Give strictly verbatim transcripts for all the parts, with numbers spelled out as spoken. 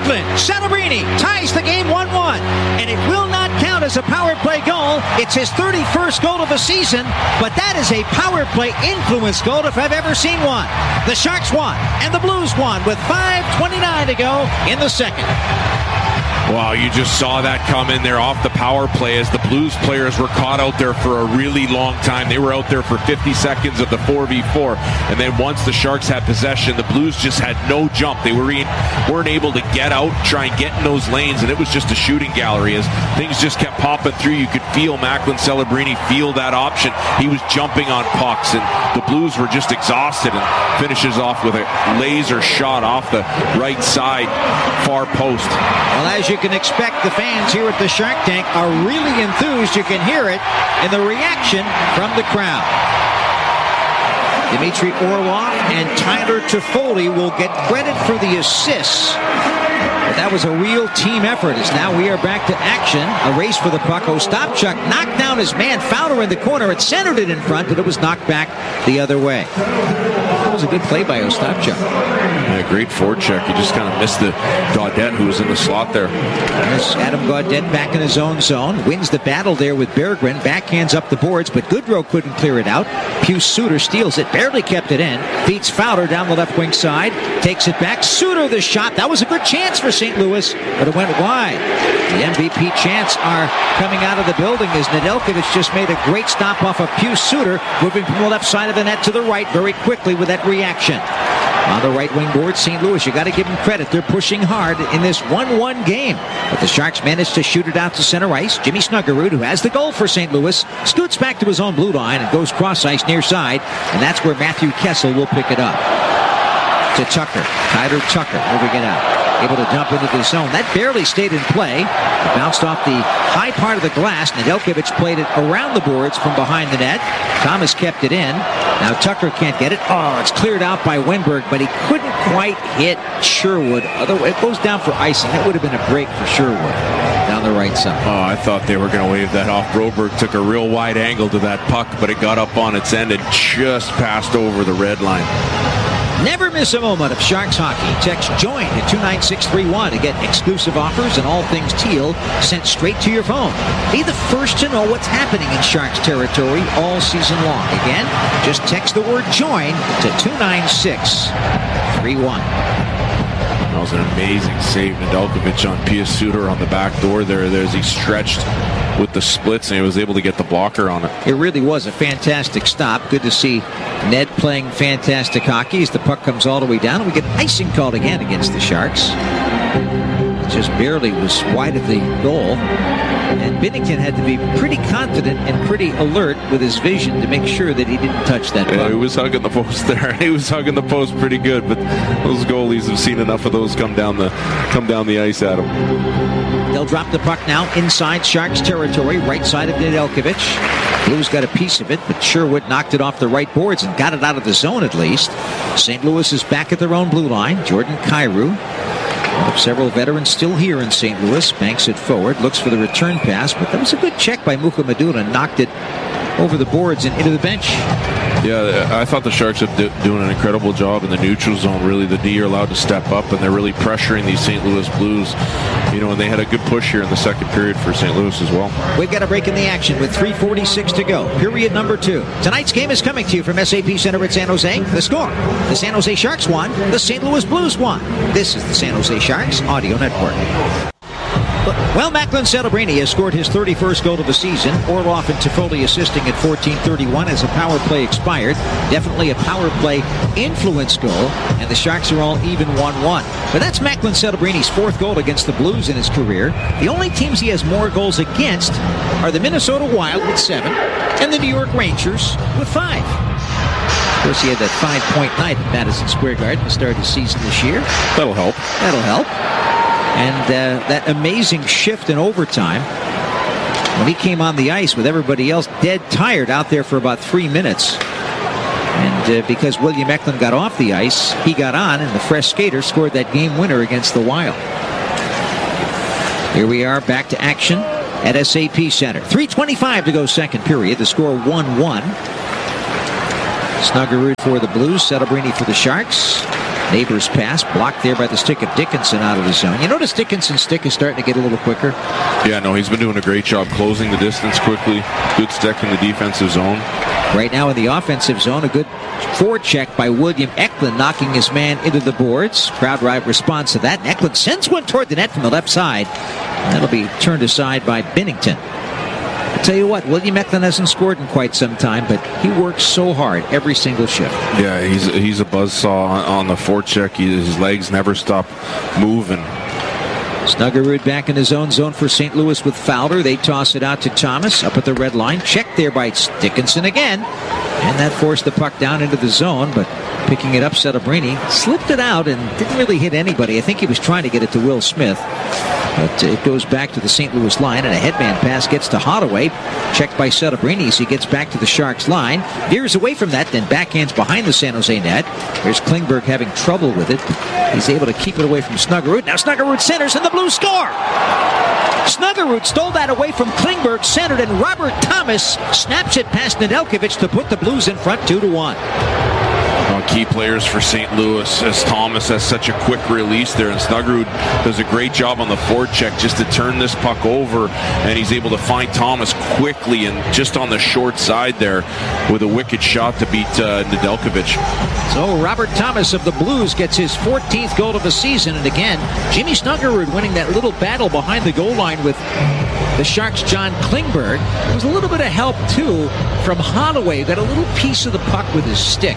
Macklin Celebrini ties the game one one, and it will not count as a power play goal. It's his thirty-first goal of the season, but that is a power play influence goal if I've ever seen one. The Sharks won, and the Blues won with five twenty-nine to go in the second. Wow, you just saw that come in there off the power play as the Blues players were caught out there for a really long time. They were out there for fifty seconds of the four v four, and then once the Sharks had possession, the Blues just had no jump. They were in, weren't able to get out, try and get in those lanes, and it was just a shooting gallery as things just kept popping through. You could feel Macklin Celebrini feel that option. He was jumping on pucks, and the Blues were just exhausted, and finishes off with a laser shot off the right side far post. Well, as you can expect, the fans here at the Shark Tank are really enthused. You can hear it in the reaction from the crowd. Dmitry Orlov and Tyler Toffoli will get credit for the assists. But that was a real team effort, as now we are back to action. A race for the puck. Ostapchuk knocked down his man. Fowler in the corner. It centered it in front, but it was knocked back the other way. That was a good play by Ostapchuk. Yeah, great forecheck. He just kind of missed the Gaudette, who was in the slot there. There's Adam Gaudette back in his own zone. Wins the battle there with Berggren. Backhands up the boards, but Goodrow couldn't clear it out. Pius Suter steals it. Barely kept it in. Feeds Fowler down the left wing side. Takes it back. Suter the shot. That was a good chance for Saint Louis, but it went wide. The M V P chants are coming out of the building as Nedeljkovic just made a great stop off of Pius Suter, moving from the left side of the net to the right very quickly with that reaction. On the right wing board, Saint Louis, you got to give them credit. They're pushing hard in this one one game. But the Sharks managed to shoot it out to center ice. Jimmy Snuggerud, who has the goal for Saint Louis, scoots back to his own blue line and goes cross ice near side. And that's where Matthew Kessel will pick it up. To Tucker. Tyler Tucker moving it out. Able to dump into the zone. That barely stayed in play. It bounced off the high part of the glass. Nedeljkovic played it around the boards from behind the net. Thomas kept it in. Now Tucker can't get it. Oh, it's cleared out by Wenberg, but he couldn't quite hit Sherwood. Otherwise, it goes down for icing. That would have been a break for Sherwood down the right side. Oh, I thought they were going to wave that off. Broberg took a real wide angle to that puck, but it got up on its end and just passed over the red line. Never miss a moment of Sharks hockey. Text JOIN to two nine six three one to get exclusive offers and all things teal sent straight to your phone. Be the first to know what's happening in Sharks territory all season long. Again, just text the word JOIN to two nine six three one. That was an amazing save. Nedeljkovic on Pius Suter on the back door there. There's he stretched with the splits, and he was able to get the blocker on it. It really was a fantastic stop. Good to see Ned playing fantastic hockey as the puck comes all the way down. And we get icing called again against the Sharks. It just barely was wide of the goal. And Binnington had to be pretty confident and pretty alert with his vision to make sure that he didn't touch that puck. Yeah, he was hugging the post there. He was hugging the post pretty good, but those goalies have seen enough of those come down the come down the ice at him. They'll drop the puck now inside Sharks territory, right side of Nedeljkovic. Blues got a piece of it, but Sherwood knocked it off the right boards and got it out of the zone at least. Saint Louis is back at their own blue line. Jordan Kyrou. Several veterans still here in Saint Louis. Banks it forward, looks for the return pass, but that was a good check by Mukhamadulla. Knocked it over the boards and into the bench. Yeah, I thought the Sharks are do doing an incredible job in the neutral zone. Really, the D are allowed to step up, and they're really pressuring these Saint Louis Blues. You know, and they had a good push here in the second period for Saint Louis as well. We've got a break in the action with three forty-six to go. Period number two. Tonight's game is coming to you from S A P Center at San Jose. The score: the San Jose Sharks won, the Saint Louis Blues won. This is the San Jose Sharks Audio Network. Well, Macklin Celebrini has scored his thirty-first goal of the season. Orlov and Toffoli assisting at fourteen thirty-one as a power play expired. Definitely a power play influence goal, and the Sharks are all even one one. But that's Macklin Celebrini's fourth goal against the Blues in his career. The only teams he has more goals against are the Minnesota Wild with seven and the New York Rangers with five. Of course, he had that five-point night at Madison Square Garden to start his season this year. That'll help. That'll help. And uh, that amazing shift in overtime when he came on the ice with everybody else dead tired out there for about three minutes. And uh, because William Eklund got off the ice, he got on, and the fresh skater scored that game winner against the Wild. Here we are back to action at S A P Center. three twenty-five to go second period. The score one one. Snuggerud for the Blues, Celebrini for the Sharks. Neighbors pass, blocked there by the stick of Dickinson out of the zone. You notice Dickinson's stick is starting to get a little quicker? Yeah, no, he's been doing a great job closing the distance quickly. Good stick in the defensive zone. Right now in the offensive zone, a good forecheck by William Eklund, knocking his man into the boards. Crowd right responds to that. And Eklund sends one toward the net from the left side. That'll be turned aside by Binnington. I'll tell you what, William Eklund hasn't scored in quite some time, but he works so hard every single shift. Yeah, he's he's a buzzsaw on, on the forecheck. He, his legs never stop moving. Snuggerud back in his own zone for Saint Louis with Fowler. They toss it out to Thomas up at the red line. Checked there by Dickinson again. And that forced the puck down into the zone, but picking it up, Settabrini slipped it out and didn't really hit anybody. I think he was trying to get it to Will Smith. But it goes back to the Saint Louis line, and a headman pass gets to Holloway. Checked by Settabrini as he gets back to the Sharks line. Veers away from that, then backhands behind the San Jose net. There's Klingberg having trouble with it. He's able to keep it away from Snuggerud. Now Snuggerud centers, and the Blues score! Snuggerud stole that away from Klingberg, centered, and Robert Thomas snaps it past Nedeljkovic to put the Blues in front two to one. Uh, key players for Saint Louis, as Thomas has such a quick release there, and Snuggerud does a great job on the forecheck just to turn this puck over, and he's able to find Thomas quickly and just on the short side there with a wicked shot to beat uh, Nedeljkovic. So Robert Thomas of the Blues gets his fourteenth goal of the season, and again, Jimmy Snuggerud winning that little battle behind the goal line with the Sharks' John Klingberg. There was a little bit of help, too, from Holloway. Got a little piece of the puck with his stick.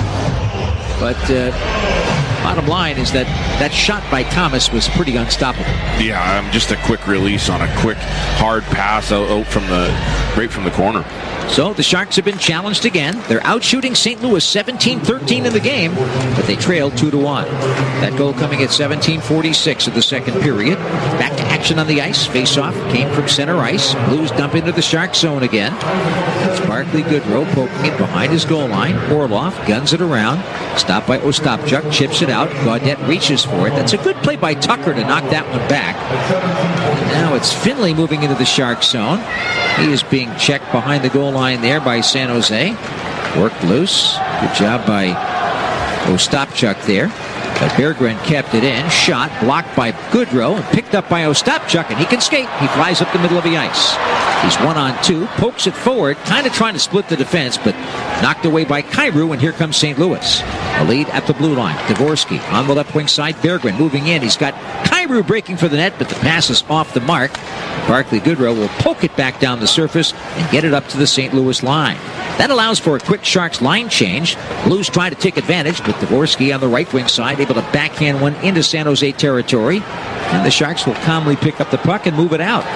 But uh, bottom line is that that shot by Thomas was pretty unstoppable. Yeah, um, just a quick release on a quick, hard pass out, out from the right from the corner. So the Sharks have been challenged again. They're out shooting Saint Louis seventeen thirteen in the game, but they trail two to one. That goal coming at seventeen forty-six of the second period. Back to action on the ice. Face-off came from center ice. Blues dump into the Shark zone again. It's Barclay Goodrow poking it behind his goal line. Orlov guns it around. Stopped by Ostapchuk. Chips it out. Gaudette reaches for it. That's a good play by Tucker to knock that one back. Now it's Finley moving into the Shark zone. He is being checked behind the goal line there by San Jose. Worked loose. Good job by Ostapchuk there. But Berggren kept it in. Shot blocked by Goodrow and picked up by Ostapchuk, and he can skate. He flies up the middle of the ice. He's one on two. Pokes it forward, kind of trying to split the defense, but knocked away by Kyrou, and here comes Saint Louis. A lead at the blue line. Dvorsky on the left wing side. Berggren moving in. He's got Kyrou breaking for the net, but the pass is off the mark. Barclay Goodrow will poke it back down the surface and get it up to the Saint Louis line. That allows for a quick Sharks line change. Blues try to take advantage, but Dvorsky on the right wing side able to backhand one into San Jose territory. And the Sharks will calmly pick up the puck and move it out.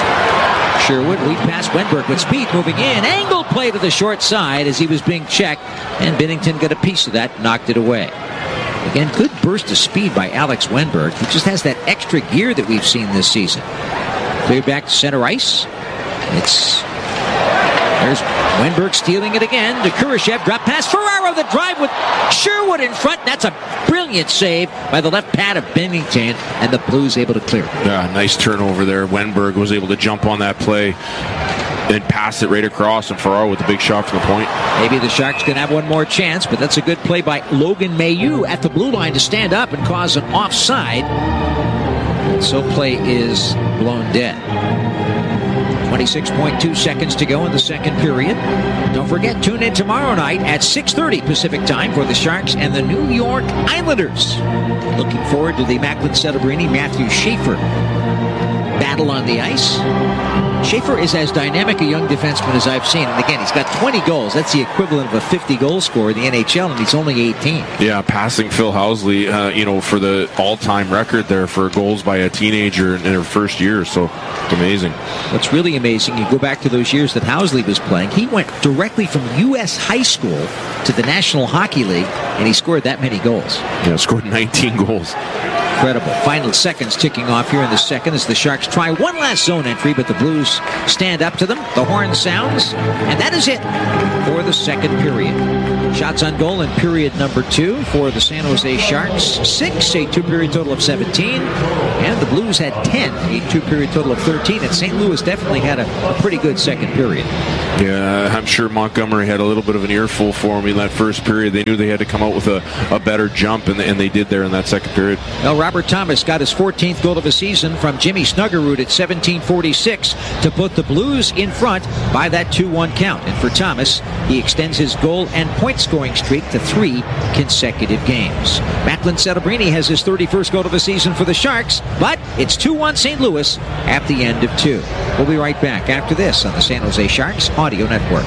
Sherwood lead past Wenberg with speed moving in. Angle play to the short side as he was being checked, and Binnington got a piece of that, knocked it away. Again, good burst of speed by Alex Wenberg, who just has that extra gear that we've seen this season. Clear back to center ice. It's there's Wenberg stealing it again to Kurashev. Drop pass. Ferraro the drive with Sherwood in front. That's a brilliant save by the left pad of Binnington, and the Blues able to clear. Yeah, nice turnover there. Wenberg was able to jump on that play and pass it right across, and Ferraro with a big shot from the point. Maybe the Sharks can have one more chance, but that's a good play by Logan Mailloux at the blue line to stand up and cause an offside. And so play is blown dead. twenty-six point two seconds to go in the second period. Don't forget, tune in tomorrow night at six thirty Pacific time for the Sharks and the New York Islanders. Looking forward to the Macklin Settabrini, Matthew Schaefer battle on the ice. Schaefer is as dynamic a young defenseman as I've seen. And again, he's got twenty goals. That's the equivalent of a fifty-goal scorer in the N H L, and he's only eighteen. Yeah, passing Phil Housley, uh, you know, for the all-time record there for goals by a teenager in her first year. So it's amazing. What's really amazing, you go back to those years that Housley was playing, he went directly from U S high school to the National Hockey League, and he scored that many goals. Yeah, scored nineteen goals. Incredible. Final seconds ticking off here in the second as the Sharks try one last zone entry, but the Blues stand up to them. The horn sounds, and that is it for the second period. Shots on goal in period number two for the San Jose Sharks. Six, a two-period total of seventeen. And the Blues had ten, a two-period total of thirteen. And Saint Louis definitely had a, a pretty good second period. Yeah, I'm sure Montgomery had a little bit of an earful for him in that first period. They knew they had to come out with a, a better jump, and, and they did there in that second period. Well, Robert Thomas got his fourteenth goal of the season from Jimmy Snuggerud at seventeen forty-six to put the Blues in front by that two one count. And for Thomas, he extends his goal and point scoring streak to three consecutive games. Macklin Celebrini has his thirty-first goal of the season for the Sharks, but it's two one Saint Louis at the end of two. We'll be right back after this on the San Jose Sharks Audio Network.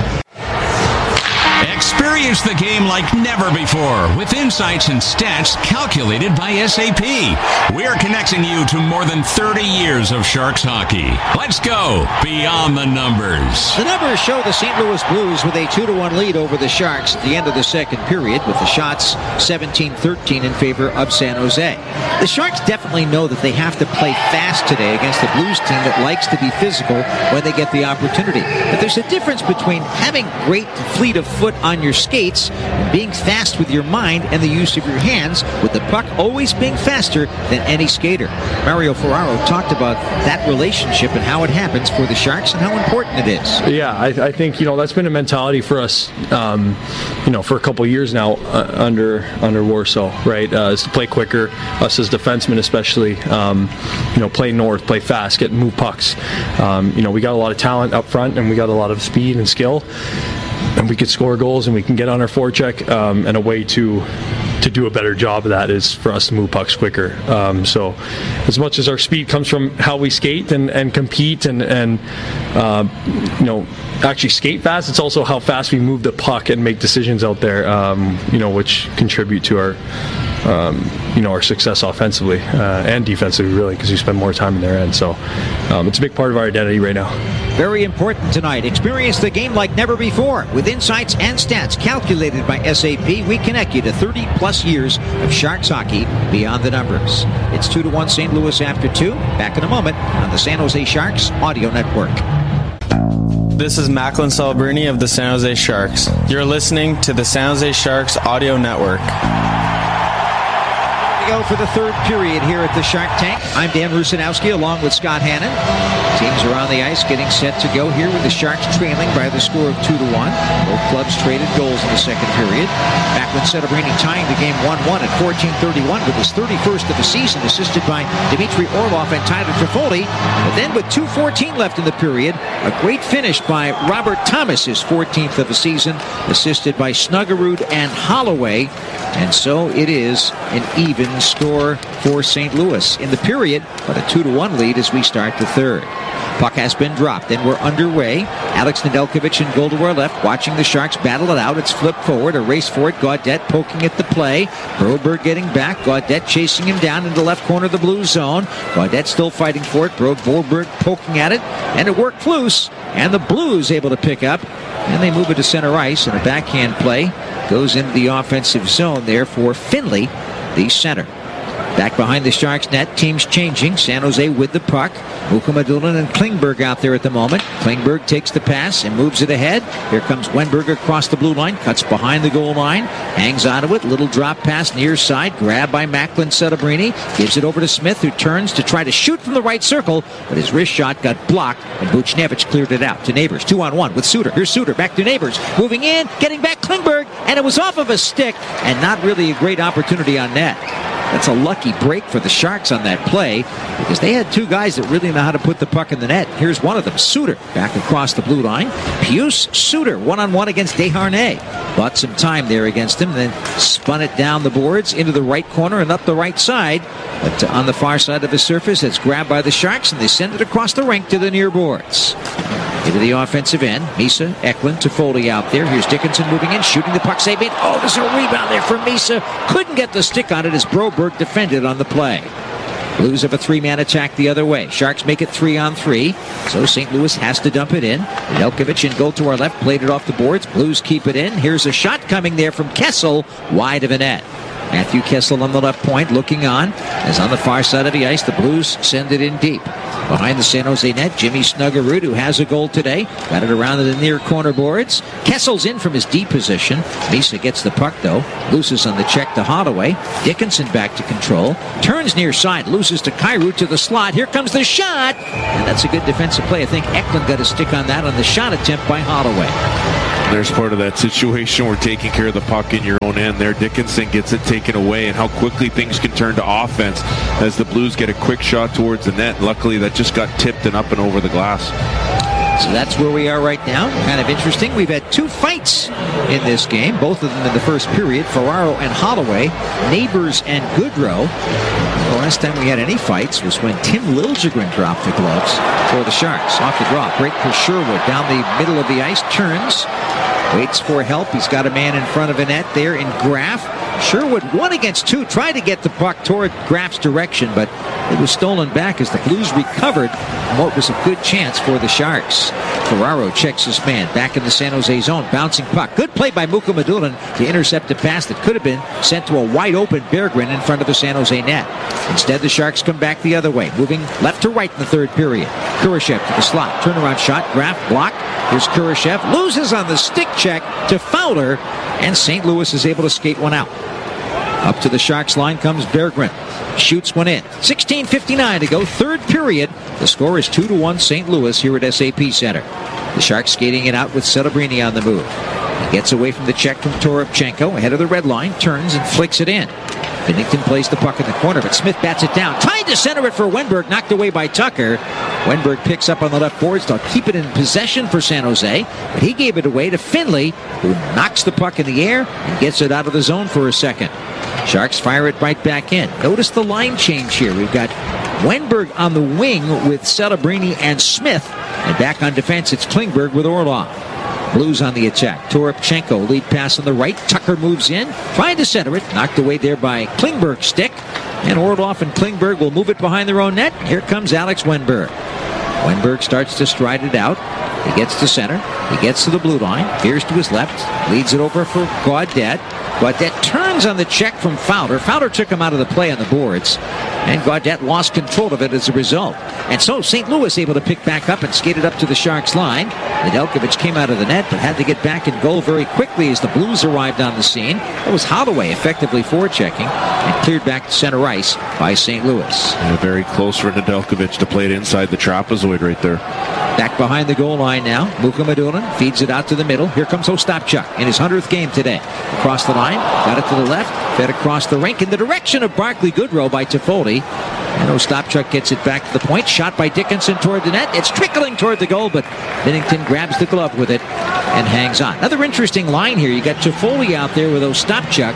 Experience the game like never before with insights and stats calculated by S A P. We're connecting you to more than thirty years of Sharks hockey. Let's go beyond the numbers. The numbers show the Saint Louis Blues with a two to one lead over the Sharks at the end of the second period, with the shots seventeen thirteen in favor of San Jose. The Sharks definitely know that they have to play fast today against a Blues team that likes to be physical when they get the opportunity. But there's a difference between having great fleet of foot on your skates and being fast with your mind and the use of your hands, with the puck always being faster than any skater. Mario Ferraro talked about that relationship and how it happens for the Sharks and how important it is. Yeah, I, I think, you know, that's been a mentality for us, um, you know, for a couple of years now uh, under under Warsaw, right? Uh, is to play quicker, us as defensemen especially, um, you know, play north, play fast, get move pucks. Um, you know, we got a lot of talent up front and we got a lot of speed and skill. And we could score goals and we can get on our forecheck, um, and a way to to do a better job of that is for us to move pucks quicker. Um, so as much as our speed comes from how we skate and, and compete and, and uh, you know, actually skate fast, it's also how fast we move the puck and make decisions out there, um, you know, which contribute to our Um, you know, our success offensively uh, and defensively, really, because we spend more time in their end. So um, it's a big part of our identity right now. Very important tonight. Experience the game like never before with insights and stats calculated by S A P. We connect you to thirty plus years of Sharks hockey beyond the numbers. It's two to one Saint Louis after two. Back in a moment on the San Jose Sharks Audio Network. This is Macklin Celebrini of the San Jose Sharks. You're listening to the San Jose Sharks Audio Network. Go for the third period here at the Shark Tank. I'm Dan Rusanowski along with Scott Hannon. Teams are on the ice getting set to go here with the Sharks trailing by the score of two to one. Both clubs traded goals in the second period. Macklin Celebrini tying the game one one at fourteen thirty-one with his thirty-first of the season, assisted by Dmitry Orlov and Tyler Toffoli. But then with two fourteen left in the period, a great finish by Robert Thomas, his fourteenth of the season, assisted by Snuggerud and Holloway. And so it is an even score for Saint Louis in the period, but a two to one lead as we start the third. Puck has been dropped, and we're underway. Alex Nedeljkovic in goal to our left, watching the Sharks battle it out. It's flipped forward, a race for it. Gaudette poking at the play. Broberg getting back. Gaudette chasing him down in the left corner of the blue zone. Gaudette still fighting for it. Bro Broberg poking at it, and it worked loose. And the Blues able to pick up, and they move it to center ice, and a backhand play goes into the offensive zone there for Finley, the center. Back behind the Sharks net, teams changing. San Jose with the puck. Mukhamadullin and Klingberg out there at the moment. Klingberg takes the pass and moves it ahead. Here comes Wenberg across the blue line, cuts behind the goal line, hangs onto it. Little drop pass near side, grabbed by Macklin Celebrini. Gives it over to Smith, who turns to try to shoot from the right circle, but his wrist shot got blocked, and Buchnevich cleared it out to Neighbors. Two on one with Suter. Here's Suter back to Neighbors. Moving in, getting back Klingberg, and it was off of a stick, and not really a great opportunity on net. That's a lucky break for the Sharks on that play, because they had two guys that really know how to put the puck in the net. Here's one of them, Suter, back across the blue line. Pius Suter, one-on-one against Desharnais. Bought some time there against him, then spun it down the boards into the right corner and up the right side. But on the far side of the surface, it's grabbed by the Sharks, and they send it across the rink to the near boards. Into the offensive end, Misa, Eklund, Toffoli out there. Here's Dickinson moving in, shooting the puck, saving it. Oh, there's a rebound there for Misa. Couldn't get the stick on it as Broberg defended on the play. Blues have a three-man attack the other way. Sharks make it three on three, so Saint Louis has to dump it in. Nedeljkovic in goal to our left, played it off the boards. Blues keep it in. Here's a shot coming there from Kessel, wide of the net. Matthew Kessel on the left point, looking on, as on the far side of the ice, the Blues send it in deep. Behind the San Jose net, Jimmy Snuggerud, who has a goal today. Got it around to the near corner boards. Kessel's in from his D position. Misa gets the puck, though. Loses on the check to Holloway. Dickinson back to control. Turns near side. Loses to Kyrou to the slot. Here comes the shot. And that's a good defensive play. I think Eklund got a stick on that on the shot attempt by Holloway. There's part of that situation where taking care of the puck in your own end there. Dickinson gets it taken away, and how quickly things can turn to offense as the Blues get a quick shot towards the net. Luckily, that just got tipped and up and over the glass. So that's where we are right now. Kind of interesting. We've had two fights in this game, both of them in the first period. Ferraro and Holloway, Neighbors and Goodrow. The last time we had any fights was when Tim Liljegren dropped the gloves for the Sharks. Off the draw, break for Sherwood down the middle of the ice, turns, waits for help. He's got a man in front of a net there in Graff. Sherwood, one against two, tried to get the puck toward Graff's direction, but it was stolen back as the Blues recovered from what was a good chance for the Sharks. Ferraro checks his man back in the San Jose zone. Bouncing puck. Good play by Muka Madulin to intercept a pass that could have been sent to a wide-open Berggren in front of the San Jose net. Instead, the Sharks come back the other way, moving left to right in the third period. Kurashev to the slot. Turnaround shot. Graff blocked. Here's Kurashev. Loses on the stick check to Fowler, and Saint Louis is able to skate one out. Up to the Sharks line comes Berggren. Shoots one in. sixteen fifty-nine to go. Third period. The score is two to one Saint Louis here at S A P Center. The Sharks skating it out with Celebrini on the move. He gets away from the check from Toropchenko. Ahead of the red line. Turns and flicks it in. Binnington plays the puck in the corner, but Smith bats it down. Tried to center it for Wenberg. Knocked away by Tucker. Wenberg picks up on the left boards. They'll keep it in possession for San Jose, but he gave it away to Finley, who knocks the puck in the air and gets it out of the zone for a second. Sharks fire it right back in. Notice the line change here. We've got Wenberg on the wing with Celebrini and Smith, and back on defense it's Klingberg with Orlov. Blues on the attack. Toropchenko lead pass on the right. Tucker moves in, trying to center it. Knocked away there by Klingberg's stick. And Orlov and Klingberg will move it behind their own net. Here comes Alex Wenberg. Wenberg starts to stride it out. He gets to center. He gets to the blue line. Veers to his left. Leads it over for Gaudette. Gaudette turns on the check from Fowler. Fowler took him out of the play on the boards, and Gaudette lost control of it as a result. And so Saint Louis able to pick back up and skate it up to the Sharks line. Nedeljkovic came out of the net, but had to get back in goal very quickly as the Blues arrived on the scene. It was Holloway effectively forechecking and cleared back to center ice by Saint Louis. Yeah, very close for Nedeljkovic to play it inside the trapezoid right there. Back behind the goal line now. Muka Madulin feeds it out to the middle. Here comes Ostapchuk in his hundredth game today. Across the line, got it to the left, fed across the rink in the direction of Barclay Goodrow by Toffoli. And Ostapchuk gets it back to the point. Shot by Dickinson toward the net. It's trickling toward the goal, but Binnington grabs the glove with it and hangs on. Another interesting line here. You got Toffoli out there with Ostapchuk.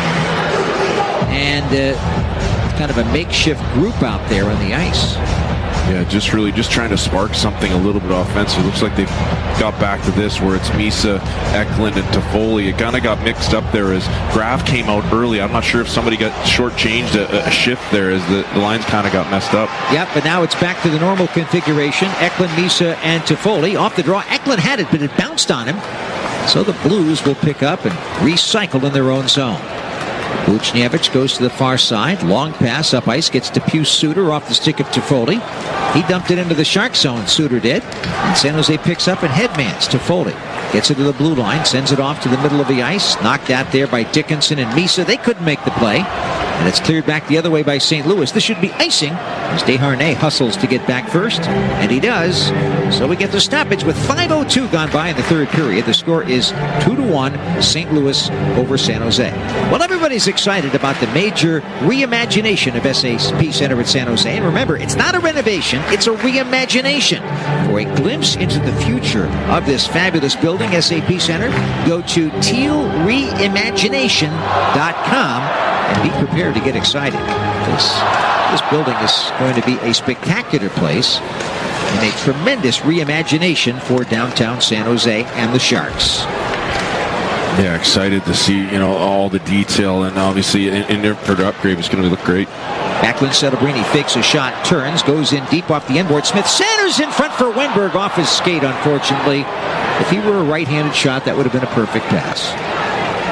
And uh, kind of a makeshift group out there on the ice. Yeah, just really just trying to spark something a little bit offensive. Looks like they've got back to this where it's Misa, Eklund, and Toffoli. It kind of got mixed up there as Graff came out early. I'm not sure if somebody got shortchanged a, a shift there as the, the lines kind of got messed up. Yep, but now it's back to the normal configuration. Eklund, Misa, and Toffoli. Off the draw, Eklund had it, but it bounced on him. So the Blues will pick up and recycle in their own zone. Buchnevich goes to the far side. Long pass up ice. Gets to Pius Suter off the stick of Toffoli. He dumped it into the Shark zone, Suter did. And San Jose picks up and headmans Toffoli. Gets it to the blue line. Sends it off to the middle of the ice. Knocked out there by Dickinson and Misa. They couldn't make the play. And it's cleared back the other way by Saint Louis. This should be icing as Desharnais hustles to get back first. And he does. So we get the stoppage with five oh two gone by in the third period. The score is two to one Saint Louis over San Jose. Well, everybody's excited about the major reimagination of S A P Center at San Jose. And remember, it's not a renovation, it's a reimagination. For a glimpse into the future of this fabulous building, S A P Center, go to teal reimagination dot com. And be prepared to get excited. This, this building is going to be a spectacular place and a tremendous reimagination for downtown San Jose and the Sharks. Yeah, excited to see, you know, all the detail, and obviously in, in their for the upgrade it's going to look great. Backlund Celebrini fakes a shot, turns, goes in deep off the inboard. Smith centers in front for Wenberg off his skate, unfortunately. If he were a right-handed shot, that would have been a perfect pass. But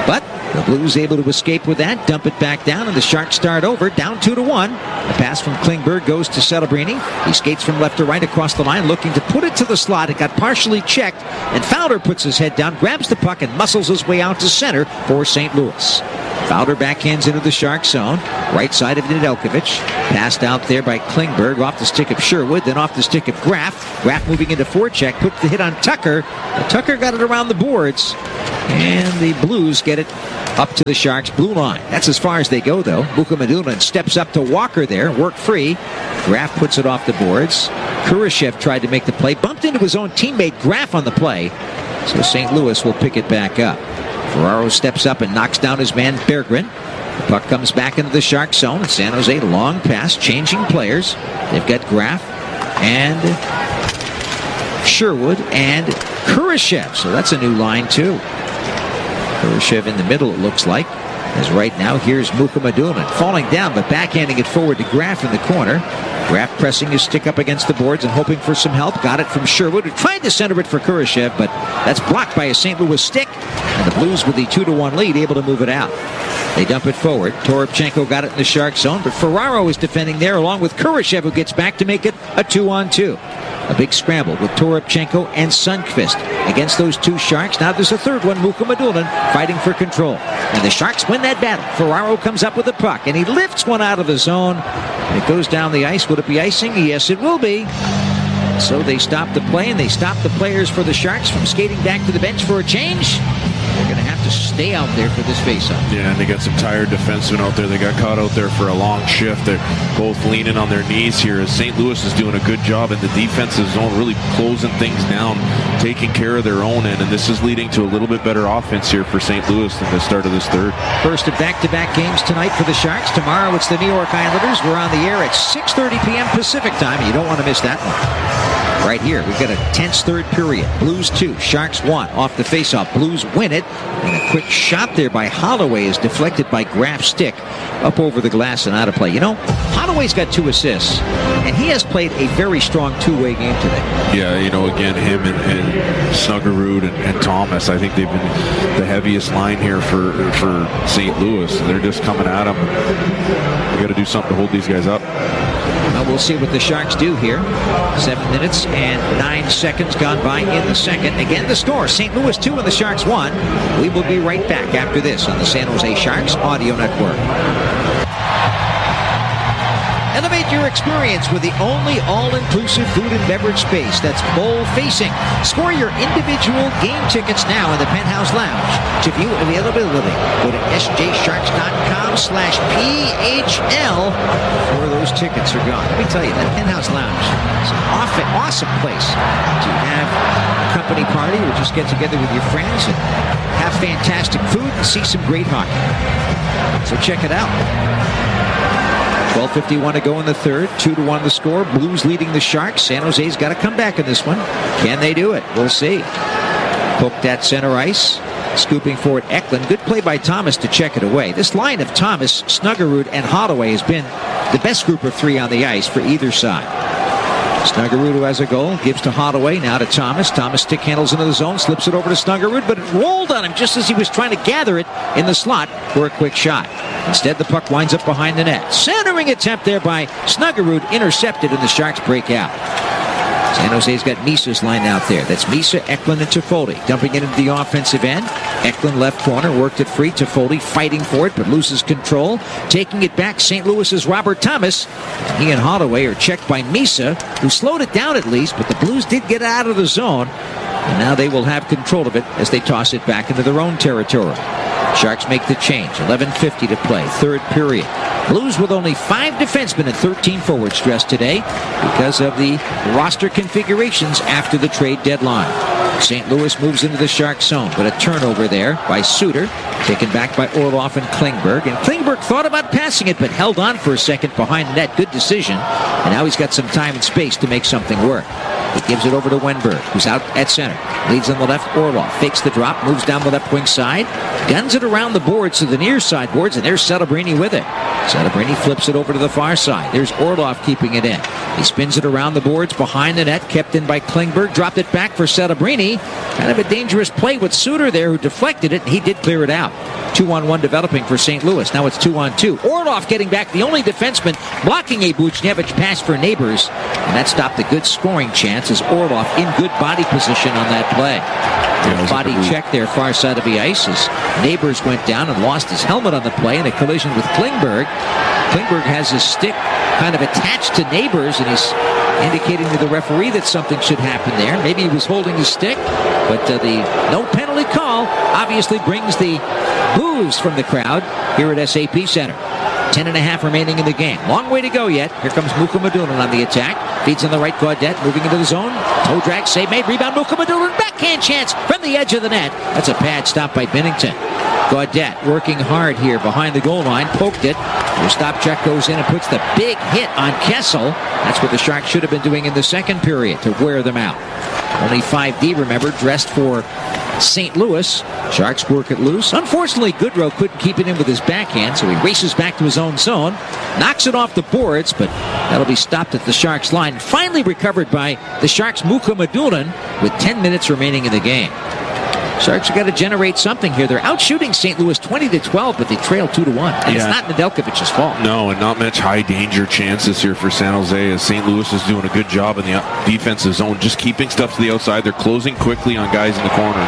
The Blues able to escape with that, dump it back down, and the Sharks start over, down two to one. The pass from Klingberg goes to Celebrini. He skates from left to right across the line, looking to put it to the slot. It got partially checked, and Fowler puts his head down, grabs the puck, and muscles his way out to center for Saint Louis. Fowler backhands into the Shark zone. Right side of Nedeljkovic. Passed out there by Klingberg off the stick of Sherwood, then off the stick of Graf. Graf moving into forecheck, put the hit on Tucker. But Tucker got it around the boards. And the Blues get it up to the Sharks' blue line. That's as far as they go, though. Mukhamadullin steps up to Walker there, work free. Graf puts it off the boards. Kurashev tried to make the play, bumped into his own teammate Graf on the play. So Saint Louis will pick it back up. Ferraro steps up and knocks down his man Berggren. The puck comes back into the Shark zone. San Jose, long pass, changing players. They've got Graf and Sherwood and Kurashev. So that's a new line, too. Kurashev in the middle, it looks like. As right now, here's Mukhamadullin falling down, but backhanding it forward to Graf in the corner. Graf pressing his stick up against the boards and hoping for some help. Got it from Sherwood, who tried to center it for Kurashev, but that's blocked by a Saint Louis stick. And the Blues, with the two to one lead, able to move it out. They dump it forward. Toropchenko got it in the Shark zone, but Ferraro is defending there along with Kurashev, who gets back to make it a two on two. A big scramble with Toropchenko and Sundqvist against those two Sharks. Now there's a third one, Mukhamadullin, fighting for control. And the Sharks win that battle. Ferraro comes up with the puck, and he lifts one out of the zone. And it goes down the ice. Would it be icing? Yes, it will be. So they stop the play, and they stop the players for the Sharks from skating back to the bench for a change. They're going to have to stay out there for this faceoff. Yeah, and they got some tired defensemen out there. They got caught out there for a long shift. They're both leaning on their knees here as Saint Louis is doing a good job in the defensive zone, really closing things down, taking care of their own end, and this is leading to a little bit better offense here for Saint Louis than the start of this third. First of back-to-back games tonight for the Sharks. Tomorrow it's the New York Islanders. We're on the air at six thirty p.m. Pacific time. You don't want to miss that one. Right here, we've got a tense third period. Blues two, Sharks one. Off the faceoff, Blues win it. And a quick shot there by Holloway is deflected by Graf's stick up over the glass and out of play. You know, Holloway's got two assists, and he has played a very strong two-way game today. Yeah, you know, again, him and, and Snuggerud and, and Thomas, I think they've been the heaviest line here for, for Saint Louis. They're just coming at them. We got to do something to hold these guys up. Well, we'll see what the Sharks do here. Seven minutes and nine seconds gone by in the second. Again, the score, Saint Louis two and the Sharks one. We will be right back after this on the San Jose Sharks Audio Network. Elevate your experience with the only all-inclusive food and beverage space that's bowl-facing. Score your individual game tickets now in the Penthouse Lounge. To view availability, go to sjsharks.com slash PHL before those tickets are gone. Let me tell you, that Penthouse Lounge is an awesome, awesome place to have a company party or just get together with your friends and have fantastic food and see some great hockey. So check it out. twelve fifty-one to go in the third. two to one the score. Blues leading the Sharks. San Jose's got to come back in this one. Can they do it? We'll see. Poked at center ice. Scooping forward Eklund. Good play by Thomas to check it away. This line of Thomas, Snuggerud, and Holloway has been the best group of three on the ice for either side. Snuggerud, who has a goal, gives to Holloway, now to Thomas. Thomas stick handles into the zone, slips it over to Snuggerud, but it rolled on him just as he was trying to gather it in the slot for a quick shot. Instead, the puck winds up behind the net. Centering attempt there by Snuggerud, intercepted, and the Sharks break out. San Jose's got Misa's line out there. That's Misa, Eklund, and Toffoli. Dumping it into the offensive end. Eklund left corner, worked it free. Toffoli fighting for it, but loses control. Taking it back, Saint Louis's Robert Thomas. And he and Holloway are checked by Misa, who slowed it down at least, but the Blues did get out of the zone. And now they will have control of it as they toss it back into their own territory. Sharks make the change. eleven fifty to play. Third period. Blues with only five defensemen and thirteen forwards dressed today because of the roster configurations after the trade deadline. Saint Louis moves into the Shark zone, but a turnover there by Suter, taken back by Orlov and Klingberg. And Klingberg thought about passing it, but held on for a second behind the net. Good decision. And now he's got some time and space to make something work. He gives it over to Wenberg, who's out at center. Leads on the left, Orlov. Fakes the drop, moves down the left wing side. Guns it around the boards to the near side boards, and there's Celebrini with it. Celebrini flips it over to the far side. There's Orlov keeping it in. He spins it around the boards behind the net, kept in by Klingberg, dropped it back for Celebrini. Kind of a dangerous play with Suter there, who deflected it, and he did clear it out. Two on one developing for Saint Louis. Now it's two on two. Orlov getting back, the only defenseman blocking a Buchnevich pass for Neighbors, and that stopped the good scoring chance as Orlov in good body position on that play. Yeah, body check there, far side of the ice, as Neighbors went down and lost his helmet on the play in a collision with Klingberg. Klingberg has his stick kind of attached to Neighbors, and he's indicating to the referee that something should happen there. Maybe he was holding his stick, but uh, the no penalty call obviously brings the boos from the crowd here at S A P Center. Ten and a half remaining in the game. Long way to go yet. Here comes Mukhamadullin on the attack. Feeds on the right, Gaudette moving into the zone. Toe drag, save made, rebound, Mukhamadullin, backhand chance from the edge of the net. That's a pad stop by Binnington. Gaudette working hard here behind the goal line, poked it. The stop check goes in and puts the big hit on Kessel. That's what the Sharks should have been doing in the second period to wear them out. Only five D, remember, dressed for Saint Louis. Sharks work it loose. Unfortunately, Goodrow couldn't keep it in with his backhand, so he races back to his own zone, knocks it off the boards, but that'll be stopped at the Sharks line. Finally recovered by the Sharks' Mukhamadullin with ten minutes remaining in the game. Sharks have got to generate something here. They're outshooting Saint Louis twenty to twelve, but they trail two to one. And yeah. It's not Nedeljkovic's fault. No, and not much high danger chances here for San Jose, as Saint Louis is doing a good job in the defensive zone, just keeping stuff to the outside. They're closing quickly on guys in the corners.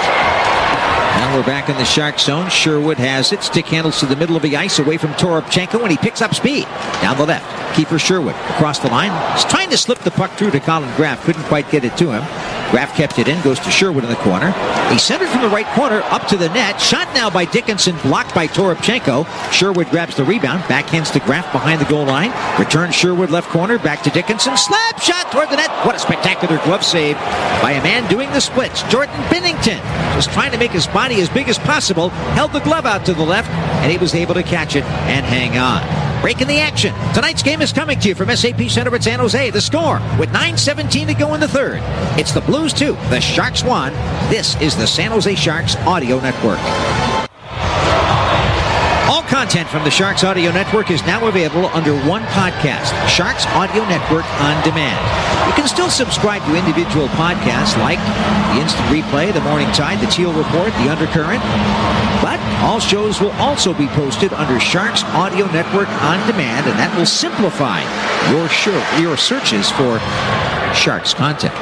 Now we're back in the Sharks zone. Sherwood has it. Stick handles to the middle of the ice away from Toropchenko, and he picks up speed. Down the left. Keeper Sherwood across the line. He's trying to slip the puck through to Colin Graff. Couldn't quite get it to him. Graff kept it in. Goes to Sherwood in the corner. He centered from the right corner up to the net. Shot now by Dickinson. Blocked by Toropchenko. Sherwood grabs the rebound. Backhands to Graff behind the goal line. Returns Sherwood left corner. Back to Dickinson. Slap shot toward the net. What a spectacular glove save by a man doing the splits. Jordan Binnington just trying to make his body as big as possible. Held the glove out to the left, and he was able to catch it and hang on. Breaking the action. Tonight's game is coming to you from S A P Center at San Jose. The score with nine seventeen to go in the third. It's the Blues two, the Sharks one. This is the San Jose Sharks Audio Network. All content from the Sharks Audio Network is now available under one podcast, Sharks Audio Network On Demand. You can still subscribe to individual podcasts like the Instant Replay, the Morning Tide, the Teal Report, the Undercurrent. But all shows will also be posted under Sharks Audio Network On Demand, and that will simplify your, your searches for Sharks content.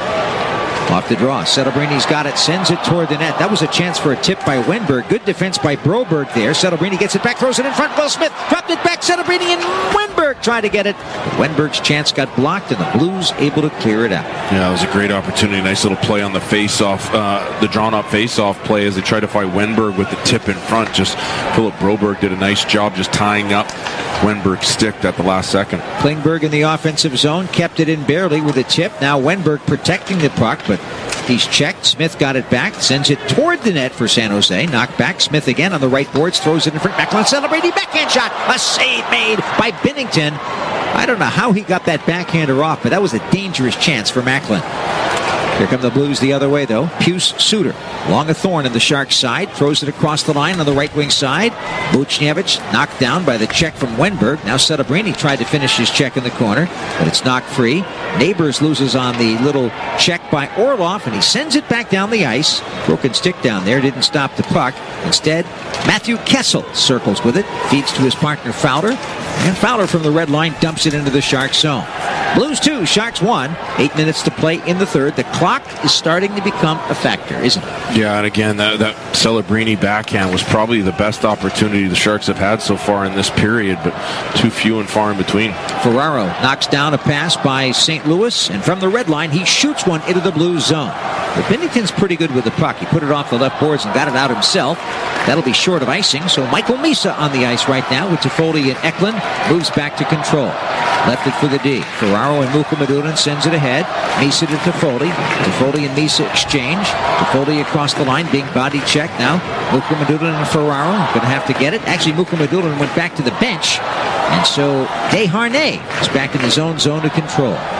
Off the draw. Celebrini got it, sends it toward the net. That was a chance for a tip by Wenberg. Good defense by Broberg there. Celebrini gets it back, throws it in front. Will Smith dropped it back. Celebrini and Wenberg tried to get it. But Wenberg's chance got blocked, and the Blues able to clear it out. Yeah, it was a great opportunity. Nice little play on the face-off, uh, the drawn-up face-off play as they tried to find Wenberg with the tip in front. Just Philip Broberg did a nice job just tying up Wenberg's stick at the last second. Klingberg in the offensive zone, kept it in barely with a tip. Now Wenberg protecting the puck, but he's checked. Smith got it back, sends it toward the net for San Jose. Knocked back. Smith again on the right boards, throws it in front. Macklin Celebrini, backhand shot. A save made by Binnington. I don't know how he got that backhander off, but that was a dangerous chance for Macklin. Here come the Blues the other way, though. Pius Suter, along a thorn in the Sharks' side, throws it across the line on the right wing side. Buchnevich knocked down by the check from Wenberg. Now Celebrini tried to finish his check in the corner, but it's knocked free. Neighbors loses on the little check by Orlov, and he sends it back down the ice. Broken stick down there, didn't stop the puck. Instead, Matthew Kessel circles with it, feeds to his partner Fowler, and Fowler from the red line dumps it into the Sharks zone. Blues two, Sharks one. Eight minutes to play in the third. The clock is starting to become a factor, isn't it? Yeah, and again, that, that Celebrini backhand was probably the best opportunity the Sharks have had so far in this period, but too few and far in between. Ferraro knocks down a pass by Saint Louis, and from the red line, he shoots one into the Blues zone. But Binnington's pretty good with the puck. He put it off the left boards and got it out himself. That'll be short of icing, so Michael Misa on the ice right now with Toffoli and Eklund. Moves back to control. Left it for the D. Ferraro and Mukhamadullin sends it ahead. Misa to Toffoli. Toffoli and Misa exchange. Toffoli across the line, being body checked now. Mukhamadullin and Ferraro going to have to get it. Actually, Mukhamadullin went back to the bench. And so Desharnais is back in his own zone of control.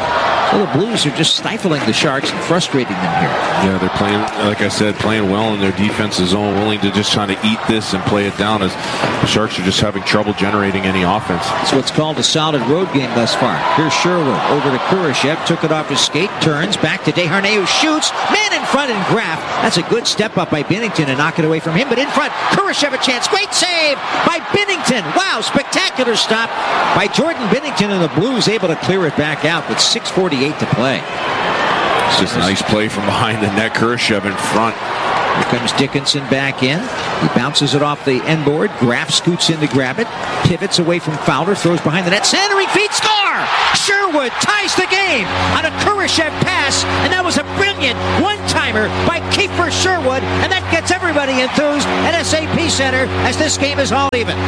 So the Blues are just stifling the Sharks and frustrating them here. Yeah, they're playing, like I said, playing well in their defensive zone, willing to just try to eat this and play it down, as the Sharks are just having trouble generating any offense. It's what's called a solid road game thus far. Here's Sherwood over to Kurashev, took it off his skate, turns back to Desharnais, who shoots, man in front and Graf. That's a good step up by Binnington to knock it away from him, but in front, Kurashev a chance, great save by Binnington. Wow, spectacular stop by Jordan Binnington, and the Blues able to clear it back out with six forty-eight to play. It's just a nice play from behind the net. Kurashev in front. Here comes Dickinson back in. He bounces it off the end board. Graf scoots in to grab it. Pivots away from Fowler. Throws behind the net. Centering feet. Score! Sherwood ties the game on a Kurashev pass. And that was a brilliant one-timer by Kiefer Sherwood. And that gets everybody enthused at S A P Center as this game is all even.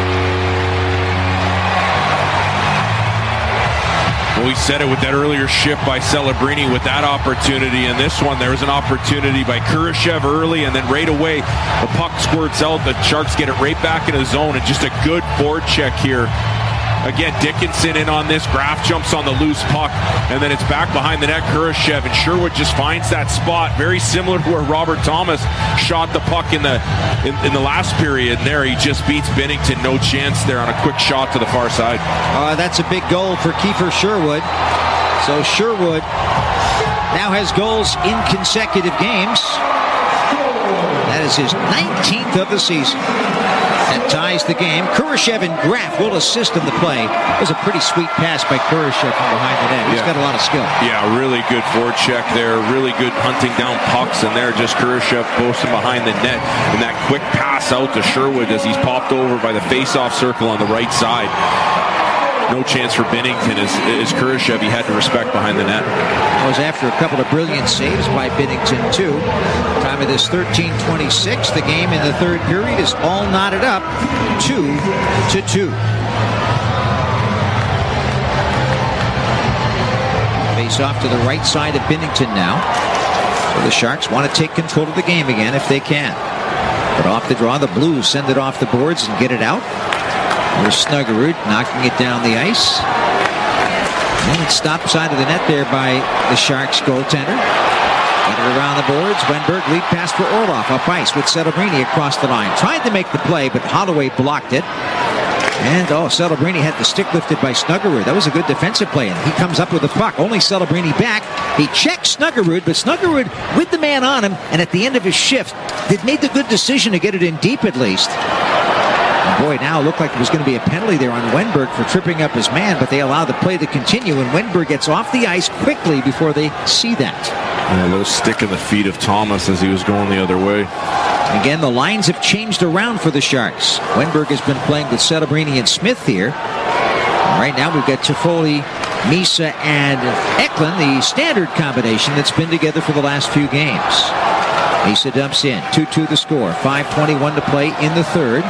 Well, we said it with that earlier shift by Celebrini with that opportunity. And this one, there was an opportunity by Kurashev early, and then right away, the puck squirts out. The Sharks get it right back in the zone, and just a good forward check here. Again, Dickinson in on this. Graf jumps on the loose puck, and then it's back behind the net. Kurashev, and Sherwood just finds that spot, very similar to where Robert Thomas shot the puck in the in, in the last period. There, he just beats Binnington. No chance there on a quick shot to the far side. Uh, that's a big goal for Kiefer Sherwood. So Sherwood now has goals in consecutive games. That is his nineteenth of the season. That ties the game. Kurashev and Graf will assist in the play. It was a pretty sweet pass by Kurashev from behind the net. He's yeah. got a lot of skill. Yeah, really good forecheck there. Really good hunting down pucks. And there, just Kurashev posting behind the net. And that quick pass out to Sherwood as he's popped over by the face-off circle on the right side. No chance for Binnington as, as Kurashev, he had to respect behind the net. That was after a couple of brilliant saves by Binnington, too. Time of this thirteen twenty-six. The game in the third period is all knotted up, two to two. Face off to the right side of Binnington now. So the Sharks want to take control of the game again if they can. But off the draw, the Blues send it off the boards and get it out. There's Snuggerud knocking it down the ice. And it's stopped side of the net there by the Sharks goaltender. Got it around the boards. Wenberg lead pass for Orlov up ice with Celebrini across the line. Tried to make the play, but Holloway blocked it. And, oh, Celebrini had the stick lifted by Snuggerud. That was a good defensive play, and he comes up with the puck. Only Celebrini back. He checks Snuggerud, but Snuggerud with the man on him, and at the end of his shift, did made the good decision to get it in deep at least. And boy, now it looked like there was going to be a penalty there on Wenberg for tripping up his man, but they allowed the play to continue, and Wenberg gets off the ice quickly before they see that. Yeah, a little stick in the feet of Thomas as he was going the other way. Again, the lines have changed around for the Sharks. Wenberg has been playing with Celebrini and Smith here. And right now we've got Toffoli, Misa, and Eklund, the standard combination that's been together for the last few games. Misa dumps in, two two the score, five twenty-one to play in the third.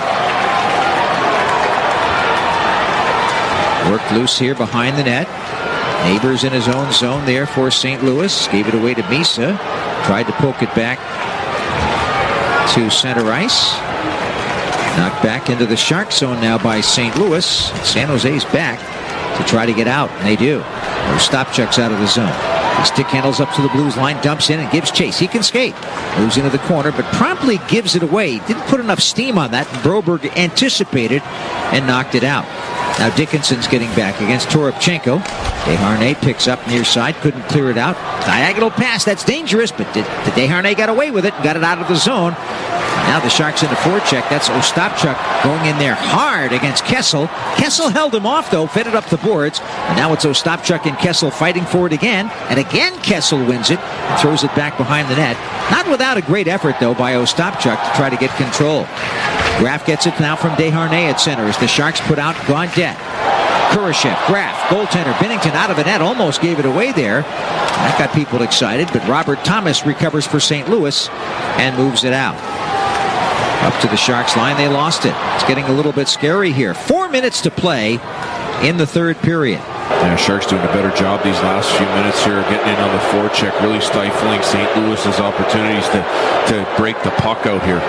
Worked loose here behind the net. Neighbors in his own zone there for Saint Louis. Gave it away to Misa. Tried to poke it back to center ice. Knocked back into the Shark zone now by Saint Louis. San Jose's back to try to get out, and they do. Ostapchuk's out of the zone. He stick handles up to the Blues line, dumps in, and gives chase. He can skate. Moves into the corner, but promptly gives it away. Didn't put enough steam on that, and Broberg anticipated and knocked it out. Now Dickinson's getting back against Toropchenko. Desharnais picks up near side, couldn't clear it out. Diagonal pass, that's dangerous, but did, did Desharnais got away with it and got it out of the zone. Now the Sharks in the forecheck. That's Ostapchuk going in there hard against Kessel. Kessel held him off, though, fed it up the boards. And now it's Ostapchuk and Kessel fighting for it again. And again Kessel wins it and throws it back behind the net. Not without a great effort, though, by Ostapchuk to try to get control. Graf gets it now from Desharnais at center as the Sharks put out Gaudette. Kurashev, Graf, goaltender, Binnington out of the net, almost gave it away there. That got people excited, but Robert Thomas recovers for Saint Louis and moves it out. Up to the Sharks line, they lost it. It's getting a little bit scary here. Four minutes to play in the third period. Yeah, Sharks doing a better job these last few minutes here, getting in on the forecheck, really stifling Saint Louis's opportunities to, to break the puck out here.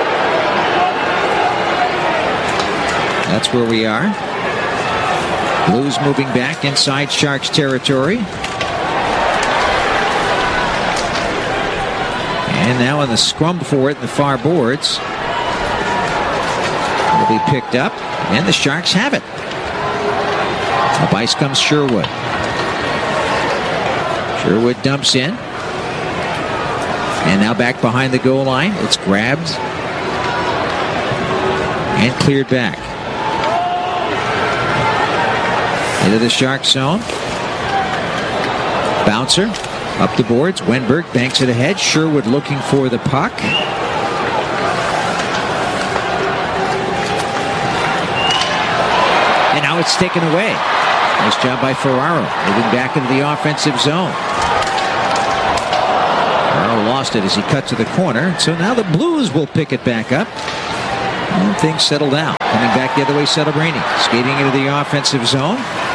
That's where we are. Blues moving back inside Sharks territory. And now in the scrum for it in the far boards. Will be picked up, and the Sharks have it. Up ice comes Sherwood. Sherwood dumps in. And now back behind the goal line. It's grabbed and cleared back. Into the Shark zone. Bouncer up the boards. Wenberg banks it ahead. Sherwood looking for the puck. And now it's taken away. Nice job by Ferraro. Moving back into the offensive zone. Ferraro lost it as he cut to the corner. So now the Blues will pick it back up. And things settle down. Coming back the other way, Celebrini. Skating into the offensive zone.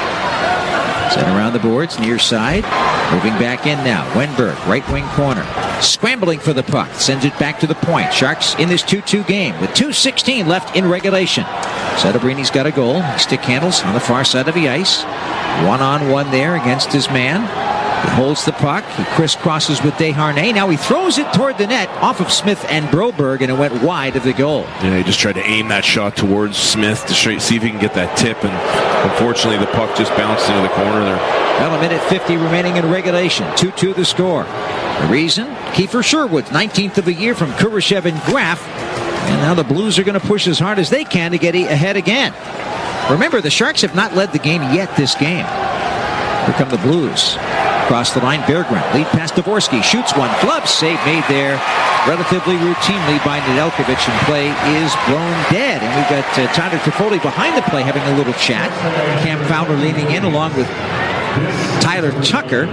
Sent around the boards, near side. Moving back in now. Wenberg, right wing corner. Scrambling for the puck. Sends it back to the point. Sharks in this two two game with two sixteen left in regulation. Celebrini got a goal. Stick handles on the far side of the ice. One-on-one there against his man. He holds the puck. He crisscrosses with Desharnais. Now he throws it toward the net off of Smith and Broberg, and it went wide of the goal. Yeah, he just tried to aim that shot towards Smith to see if he can get that tip, and unfortunately the puck just bounced into the corner there. Well, a minute fifty remaining in regulation. two two the score. The reason? Kiefer Sherwood's nineteenth of the year from Kurashev and Graf. And now the Blues are going to push as hard as they can to get ahead again. Remember, the Sharks have not led the game yet this game. Here come the Blues. Across the line, Berggren. Lead pass Dvorsky. Shoots one. Glove save made there relatively routinely by Nedeljkovic, and play is blown dead. And we've got uh, Tyler Toffoli behind the play having a little chat. Cam Fowler leaning in along with Tyler Tucker.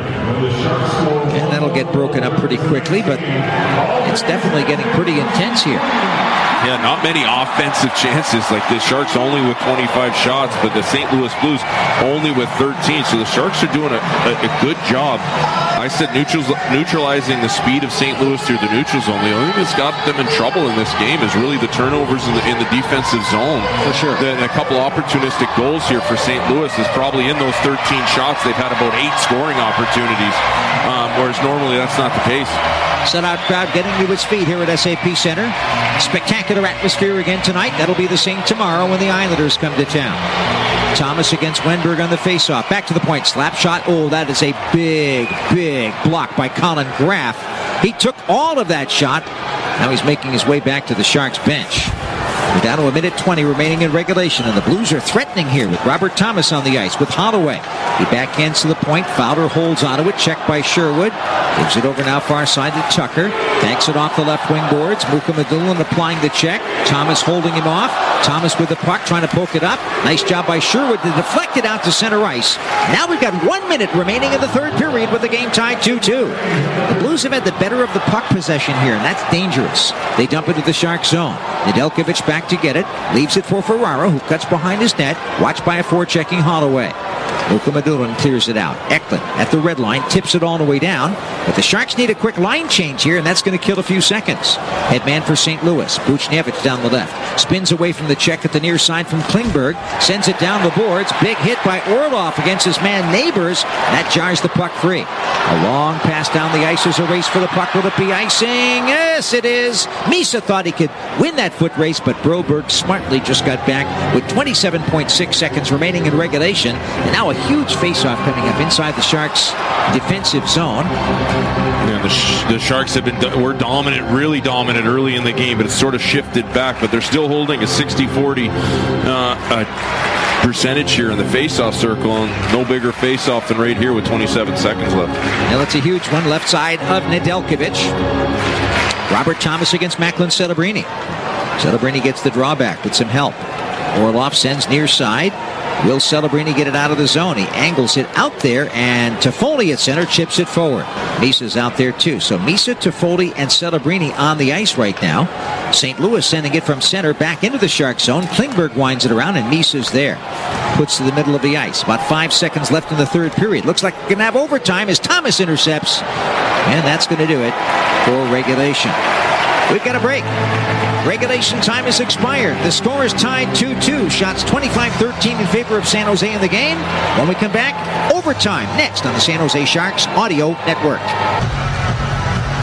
And that'll get broken up pretty quickly, but it's definitely getting pretty intense here. Yeah, not many offensive chances. Like the Sharks only with twenty-five shots, but the Saint Louis Blues only with thirteen. So the Sharks are doing a, a, a good job. I said neutrals, neutralizing the speed of Saint Louis through the neutral zone. The only thing that's got them in trouble in this game is really the turnovers in the, in the defensive zone. For sure. The, and a couple opportunistic goals here for Saint Louis is probably in those thirteen shots. They've had about eight scoring opportunities, um, whereas normally that's not the case. Sellout crowd getting to its feet here at S A P Center. Spectacular atmosphere again tonight. That'll be the same tomorrow when the Islanders come to town. Thomas against Wenberg on the faceoff. Back to the point. Slap shot. Oh, that is a big, big block by Colin Graf. He took all of that shot. Now he's making his way back to the Sharks bench. We're down to a minute twenty remaining in regulation, and the Blues are threatening here with Robert Thomas on the ice with Holloway. He backhands to the point. Fowler holds onto it. Checked by Sherwood. Gives it over now far side to Tucker. Banks it off the left wing boards. Mukhamadullin applying the check. Thomas holding him off. Thomas with the puck trying to poke it up. Nice job by Sherwood to deflect it out to center ice. Now we've got one minute remaining in the third period with the game tied two two. The Blues have had the better of the puck possession here, and that's dangerous. They dump into the Shark zone. Nedeljkovic back to get it. Leaves it for Ferraro, who cuts behind his net. Watched by a forechecking Holloway. Mukhamadullin clears it out. Eklund at the red line, tips it all the way down. But the Sharks need a quick line change here, and that's going to kill a few seconds. Headman for Saint Louis. Buchnevich down the left. Spins away from the check at the near side from Klingberg. Sends it down the boards. Big hit by Orlov against his man Neighbors. That jars the puck free. A long pass down the ice. There's a race for the puck. Will it be icing? Yes, it is. Misa thought he could win that foot race, but Broberg smartly just got back with twenty-seven point six seconds remaining in regulation. And now a huge faceoff coming up inside the Sharks' defensive zone. Yeah, the, sh- the Sharks have been do- were dominant, really dominant early in the game, but it's sort of shifted back. But they're still holding a sixty forty uh, uh, percentage here in the faceoff circle, and no bigger faceoff than right here with twenty-seven seconds left. Now that's a huge one, left side of Nedeljkovic. Robert Thomas against Macklin Celebrini. Celebrini gets the drawback with some help. Orlov sends near side. Will Celebrini get it out of the zone? He angles it out there, and Toffoli at center chips it forward. Misa's out there too. So Misa, Toffoli, and Celebrini on the ice right now. Saint Louis sending it from center back into the Shark zone. Klingberg winds it around, and Misa's there. Puts to the middle of the ice. About five seconds left in the third period. Looks like we're going to have overtime as Thomas intercepts. And that's going to do it for regulation. We've got a break. Regulation time has expired. The score is tied two two. Shots twenty-five thirteen in favor of San Jose in the game. When we come back, overtime next on the San Jose Sharks Audio Network.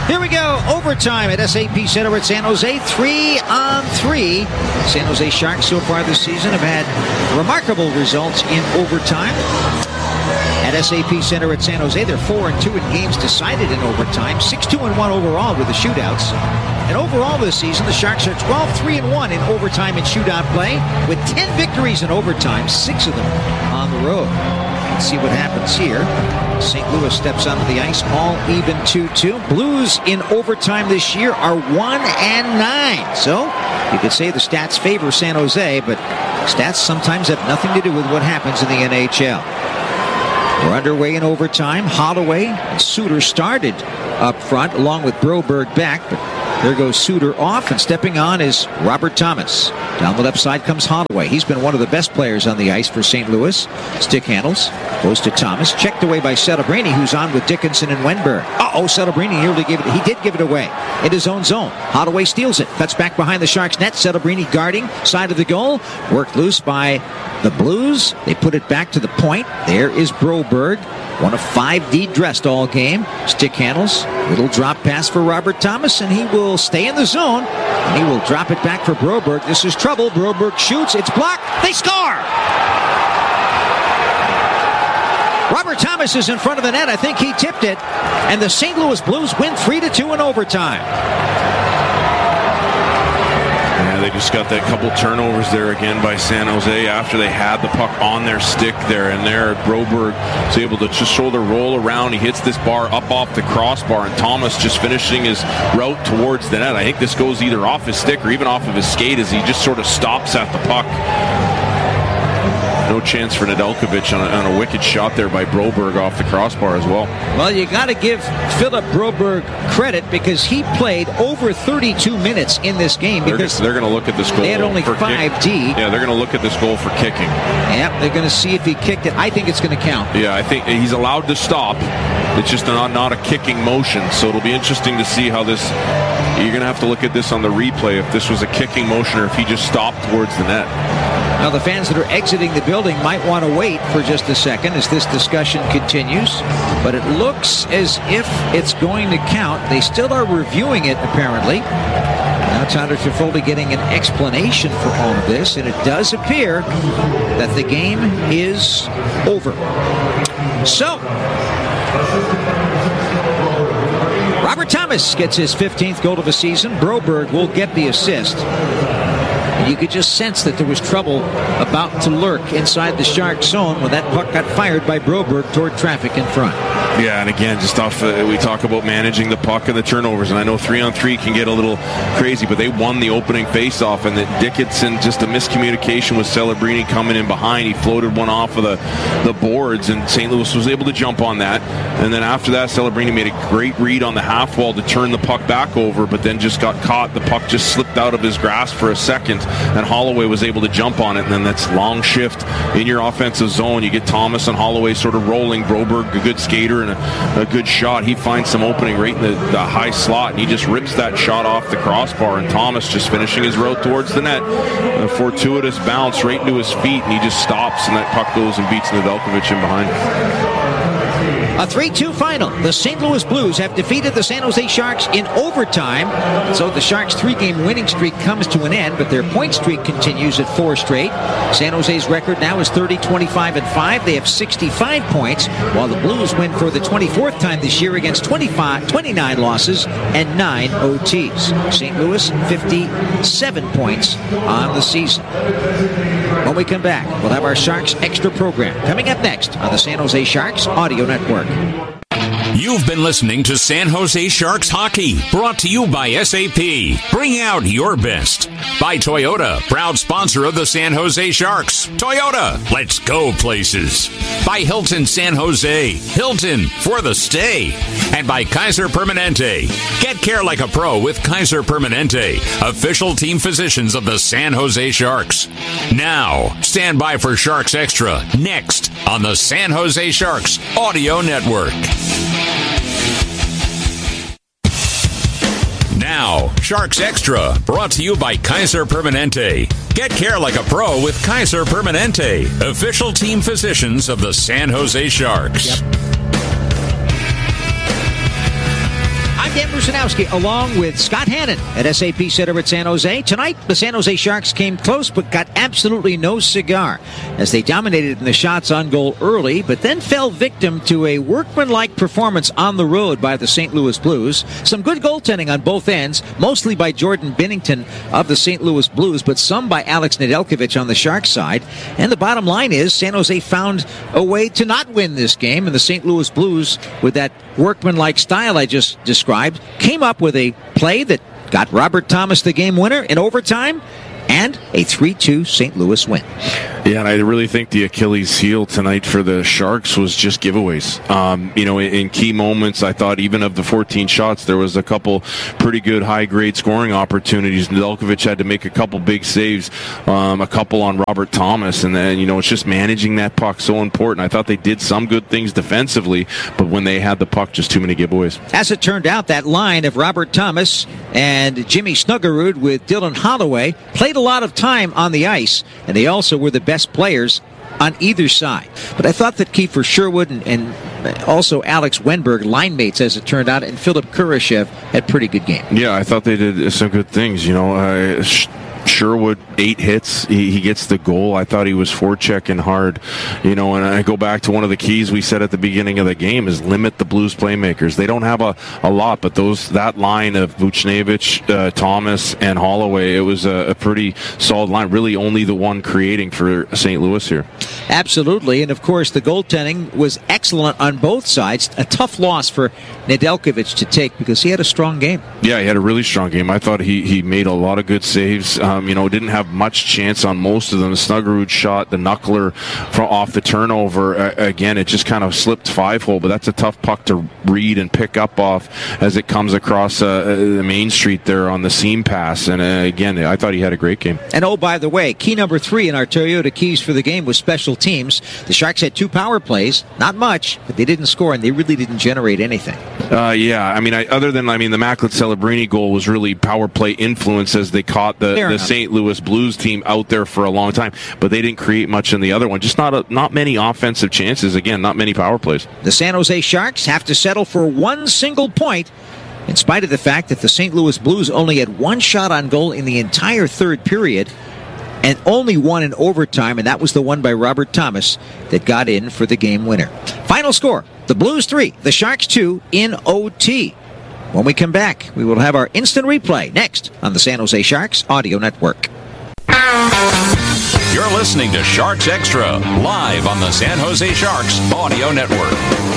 Here we go. Overtime at S A P Center at San Jose. Three on three. San Jose Sharks so far this season have had remarkable results in overtime. At S A P Center at San Jose, they're four and two in games decided in overtime. six two and one overall with the shootouts. And overall this season, the Sharks are twelve three and one in overtime and shootout play, with ten victories in overtime, six of them on the road. Let's see what happens here. Saint Louis steps onto the ice, all even two two. Blues in overtime this year are one and nine. So you could say the stats favor San Jose, but stats sometimes have nothing to do with what happens in the N H L. We're underway in overtime. Holloway and Suter started up front along with Broberg back, but there goes Suter off, and stepping on is Robert Thomas. Down the left side comes Holloway. He's been one of the best players on the ice for Saint Louis. Stick handles. Goes to Thomas. Checked away by Celebrini, who's on with Dickinson and Wenberg. Uh-oh, Celebrini nearly gave it. He did give it away in his own zone. Holloway steals it. Cuts back behind the Sharks net. Celebrini guarding side of the goal. Worked loose by the Blues. They put it back to the point. There is Broberg. One of five D dressed all game. Stick handles. Little drop pass for Robert Thomas, and he will stay in the zone. And he will drop it back for Broberg. This is trouble. Broberg shoots. It's blocked. They score! Robert Thomas is in front of the net. I think he tipped it. And the Saint Louis Blues win three to two in overtime. Yeah, they just got that couple turnovers there again by San Jose after they had the puck on their stick there. And there, Broberg is able to just shoulder roll around. He hits this bar up off the crossbar, and Thomas just finishing his route towards the net. I think this goes either off his stick or even off of his skate as he just sort of stops at the puck. No chance for Nedeljkovic on a, on a wicked shot there by Broberg off the crossbar as well. Well, you got to give Philip Broberg credit because he played over thirty-two minutes in this game. Because they're, they're going to look at this goal. They had only for five kick. D. Yeah, they're going to look at this goal for kicking. Yep, they're going to see if he kicked it. I think it's going to count. Yeah, I think he's allowed to stop. It's just not, not a kicking motion. So it'll be interesting to see how this... You're going to have to look at this on the replay if this was a kicking motion or if he just stopped towards the net. Now, the fans that are exiting the building might want to wait for just a second as this discussion continues. But it looks as if it's going to count. They still are reviewing it, apparently. Now Tyler Toffoli getting an explanation for all of this. And it does appear that the game is over. So... Robert Thomas gets his fifteenth goal of the season. Broberg will get the assist. And you could just sense that there was trouble about to lurk inside the Shark zone when that puck got fired by Broberg toward traffic in front. Yeah, and again, just off, uh, we talk about managing the puck and the turnovers, and I know three on three can get a little crazy, but they won the opening faceoff, and that Dickinson, just a miscommunication with Celebrini coming in behind. He floated one off of the, the boards, and Saint Louis was able to jump on that. And then after that, Celebrini made a great read on the half wall to turn the puck back over, but then just got caught. The puck just slipped out of his grasp for a second, and Holloway was able to jump on it, and then that's long shift in your offensive zone. You get Thomas and Holloway sort of rolling. Broberg, a good skater, and a, a good shot. He finds some opening right in the, the high slot, and he just rips that shot off the crossbar, and Thomas just finishing his route towards the net. A fortuitous bounce right into his feet, and he just stops, and that puck goes and beats Nedeljkovic in behind. A three two final. The Saint Louis Blues have defeated the San Jose Sharks in overtime. So the Sharks' three-game winning streak comes to an end, but their point streak continues at four straight. San Jose's record now is thirty, twenty-five, and five. They have sixty-five points, while the Blues win for the twenty-fourth time this year against twenty-five, twenty-nine losses and nine O Ts. Saint Louis, fifty-seven points on the season. When we come back, we'll have our Sharks Extra program coming up next on the San Jose Sharks Audio Network. You've been listening to San Jose Sharks Hockey, brought to you by S A P. Bring out your best. By Toyota, proud sponsor of the San Jose Sharks. Toyota, let's go places. By Hilton San Jose, Hilton for the stay. And by Kaiser Permanente. Get care like a pro with Kaiser Permanente, official team physicians of the San Jose Sharks. Now, stand by for Sharks Extra, next on the San Jose Sharks Audio Network. Now, Sharks Extra, brought to you by Kaiser Permanente. Get care like a pro with Kaiser Permanente, official team physicians of the San Jose Sharks. Yep. I'm Dan Brusinowski, along with Scott Hannon at S A P Center at San Jose. Tonight, the San Jose Sharks came close, but got absolutely no cigar as they dominated in the shots on goal early, but then fell victim to a workmanlike performance on the road by the Saint Louis Blues. Some good goaltending on both ends, mostly by Jordan Binnington of the Saint Louis Blues, but some by Alex Nedeljkovic on the Sharks side. And the bottom line is San Jose found a way to not win this game, and the Saint Louis Blues, with that workmanlike style I just described, came up with a play that got Robert Thomas the game winner in overtime and a three two Saint Louis win. Yeah, and I really think the Achilles heel tonight for the Sharks was just giveaways. Um, you know, in, in key moments, I thought even of the fourteen shots, there was a couple pretty good high-grade scoring opportunities. Nedeljkovic had to make a couple big saves, um, a couple on Robert Thomas, and then, you know, it's just managing that puck so important. I thought they did some good things defensively, but when they had the puck, just too many giveaways. As it turned out, that line of Robert Thomas and Jimmy Snuggerud with Dylan Holloway played a lot of time on the ice, and they also were the best players on either side. But I thought that Kiefer Sherwood and, and also Alex Wenberg, line mates as it turned out, and Philip Kurashev had pretty good game. Yeah, I thought they did some good things. You know, uh, sh- Sherwood, eight hits. He, he gets the goal. I thought he was forechecking hard. You know, and I go back to one of the keys we said at the beginning of the game is limit the Blues playmakers. They don't have a, a lot, but those that line of Buchnevich, uh, Thomas, and Holloway, it was a, a pretty solid line. Really only the one creating for Saint Louis here. Absolutely. And, of course, the goaltending was excellent on both sides. A tough loss for Nedeljkovic to take because he had a strong game. Yeah, he had a really strong game. I thought he, he made a lot of good saves. Um, you know, didn't have much chance on most of them. The Snuggerud shot, the knuckler from off the turnover. Uh, again, it just kind of slipped five hole, but that's a tough puck to read and pick up off as it comes across uh, the main street there on the seam pass. And uh, again, I thought he had a great game. And oh, by the way, key number three in our Toyota keys for the game was special teams. The Sharks had two power plays, not much, but they didn't score and they really didn't generate anything. Uh, yeah, I mean, I, other than, I mean, the Macklin Celebrini goal was really power play influence as they caught the, the Saint Louis Blues team out there for a long time, but they didn't create much in the other one. Just not a, not many offensive chances. Again, not many power plays. The San Jose Sharks have to settle for one single point, in spite of the fact that the Saint Louis Blues only had one shot on goal in the entire third period, and only one in overtime, and that was the one by Robert Thomas that got in for the game winner. Final score, the Blues three, the Sharks two in O T. When we come back, we will have our instant replay next on the San Jose Sharks Audio Network. You're listening to Sharks Extra, live on the San Jose Sharks Audio Network.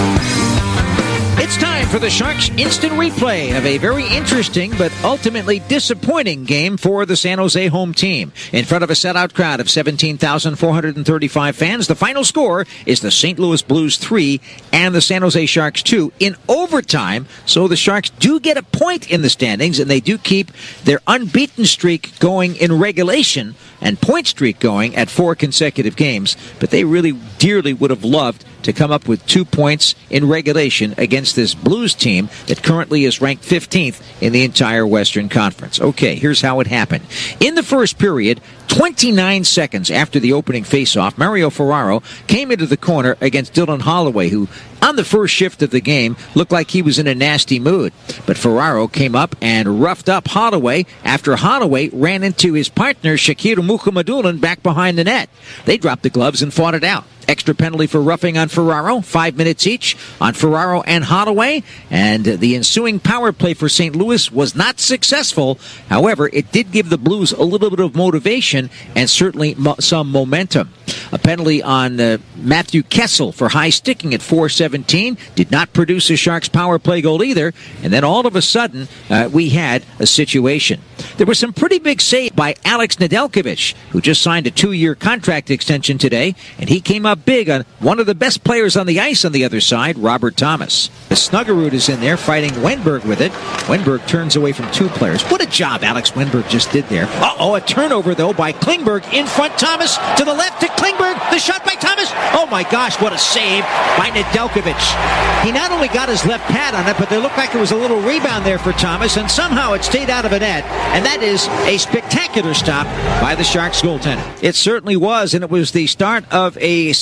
It's time for the Sharks instant replay of a very interesting but ultimately disappointing game for the San Jose home team. In front of a sellout crowd of seventeen thousand four hundred thirty-five fans, the final score is the Saint Louis Blues three and the San Jose Sharks two in overtime. So the Sharks do get a point in the standings, and they do keep their unbeaten streak going in regulation and point streak going at four consecutive games. But they really dearly would have loved to come up with two points in regulation against this Blues team that currently is ranked fifteenth in the entire Western Conference. Okay, here's how it happened. In the first period, twenty-nine seconds after the opening faceoff, Mario Ferraro came into the corner against Dylan Holloway, who on the first shift of the game looked like he was in a nasty mood. But Ferraro came up and roughed up Holloway after Holloway ran into his partner Shakir Mukhamadullin back behind the net. They dropped the gloves and fought it out. Extra penalty for roughing on Ferraro, five minutes each on Ferraro and Holloway, and the ensuing power play for Saint Louis was not successful. However, it did give the Blues a little bit of motivation and certainly mo- some momentum. A penalty on uh, Matthew Kessel for high sticking at four seventeen did not produce a Sharks power play goal either, and then all of a sudden uh, we had a situation. There was some pretty big save by Alex Nedeljkovic, who just signed a two-year contract extension today, and he came up big on one of the best players on the ice on the other side, Robert Thomas. Snuggerud is in there fighting Wenberg with it. Wenberg turns away from two players. What a job Alex Wenberg just did there. Uh-oh, a turnover, though, by Klingberg in front. Thomas to the left to Klingberg. The shot by Thomas. Oh, my gosh, what a save by Nedeljkovic. He not only got his left pad on it, but there looked like there was a little rebound there for Thomas, and somehow it stayed out of a net. And that is a spectacular stop by the Sharks goaltender. It certainly was, and it was the start of a series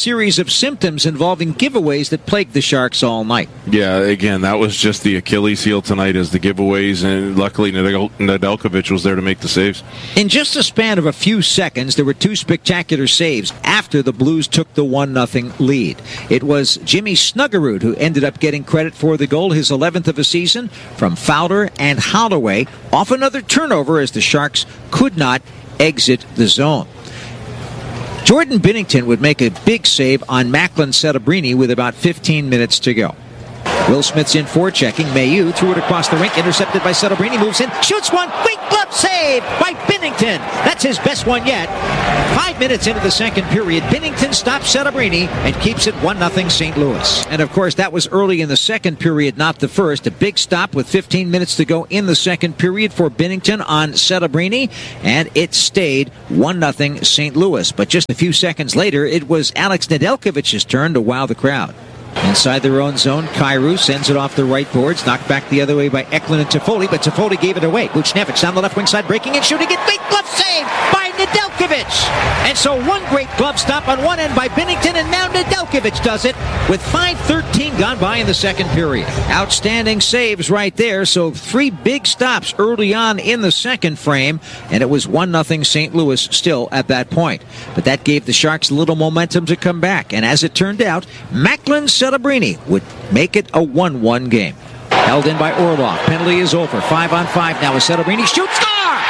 series of symptoms involving giveaways that plagued the Sharks all night. Yeah, again, that was just the Achilles heel tonight as the giveaways, and luckily Nedel- Nedeljkovic was there to make the saves. In just a span of a few seconds, there were two spectacular saves after the Blues took the one nothing lead. It was Jimmy Snuggerud who ended up getting credit for the goal, his eleventh of the season, from Fowler and Holloway, off another turnover as the Sharks could not exit the zone. Jordan Binnington would make a big save on Macklin Celebrini with about fifteen minutes to go. Will Smith's in forechecking. Mailloux threw it across the rink, intercepted by Celebrini, moves in, shoots one, quick glove save by Binnington. That's his best one yet. Five minutes into the second period, Binnington stops Celebrini and keeps it one nothing Saint Louis. And of course, that was early in the second period, not the first. A big stop with fifteen minutes to go in the second period for Binnington on Celebrini, and it stayed one nothing Saint Louis. But just a few seconds later, it was Alex Nedeljkovic's turn to wow the crowd. Inside their own zone, Kyrou sends it off the right boards, knocked back the other way by Eklund and Toffoli, but Toffoli gave it away. Buchnevich down the left wing side, breaking and shooting it. Great glove save by Nedeljkovic. And so one great glove stop on one end by Binnington, and now Nedeljkovic does it with five thirteen gone by in the second period. Outstanding saves right there. So three big stops early on in the second frame, and it was one nothing Saint Louis still at that point. But that gave the Sharks a little momentum to come back. And as it turned out, Macklin Celebrini would make it a one one game. Held in by Orlov. Penalty is over. Five on five now as Celebrini shoots. Score!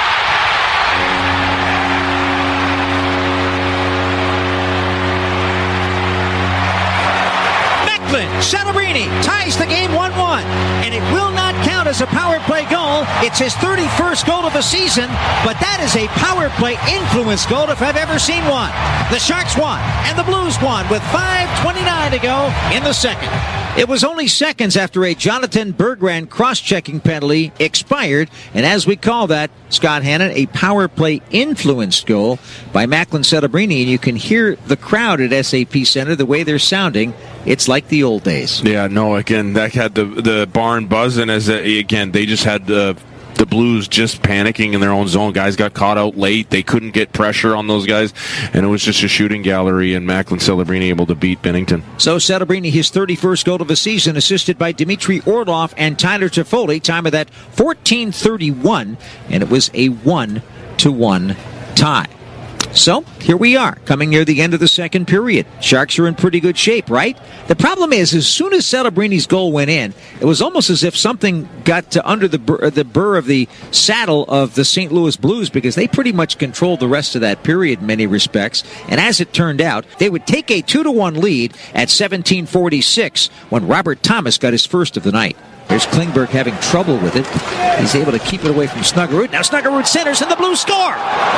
Macklin Celebrini ties the game one one, and it will not count as a power play goal. It's his thirty-first goal of the season, but that is a power play influence goal if I've ever seen one. The Sharks won, and the Blues won with five twenty-nine to go in the second. It was only seconds after a Jonathan Berggren cross-checking penalty expired, and as we call that, Scott Hannon, a power play influenced goal by Macklin Celebrini, and you can hear the crowd at S A P Center, the way they're sounding. It's like the old days. Yeah, no, again, that had the the barn buzzing as, a, again, they just had the... the Blues just panicking in their own zone. Guys got caught out late. They couldn't get pressure on those guys, and it was just a shooting gallery, and Macklin Celebrini able to beat Binnington. So Celebrini, his thirty-first goal of the season, assisted by Dmitry Orlov and Tyler Toffoli. Time of that, fourteen thirty-one, and it was a one to one tie. So, here we are, coming near the end of the second period. Sharks are in pretty good shape, right? The problem is, as soon as Celebrini's goal went in, it was almost as if something got to under the bur- the burr of the saddle of the Saint Louis Blues, because they pretty much controlled the rest of that period in many respects. And as it turned out, they would take a two to one lead at seventeen forty-six when Robert Thomas got his first of the night. There's Klingberg having trouble with it. He's able to keep it away from Snuggerud. Now Snuggerud centers and the Blues score!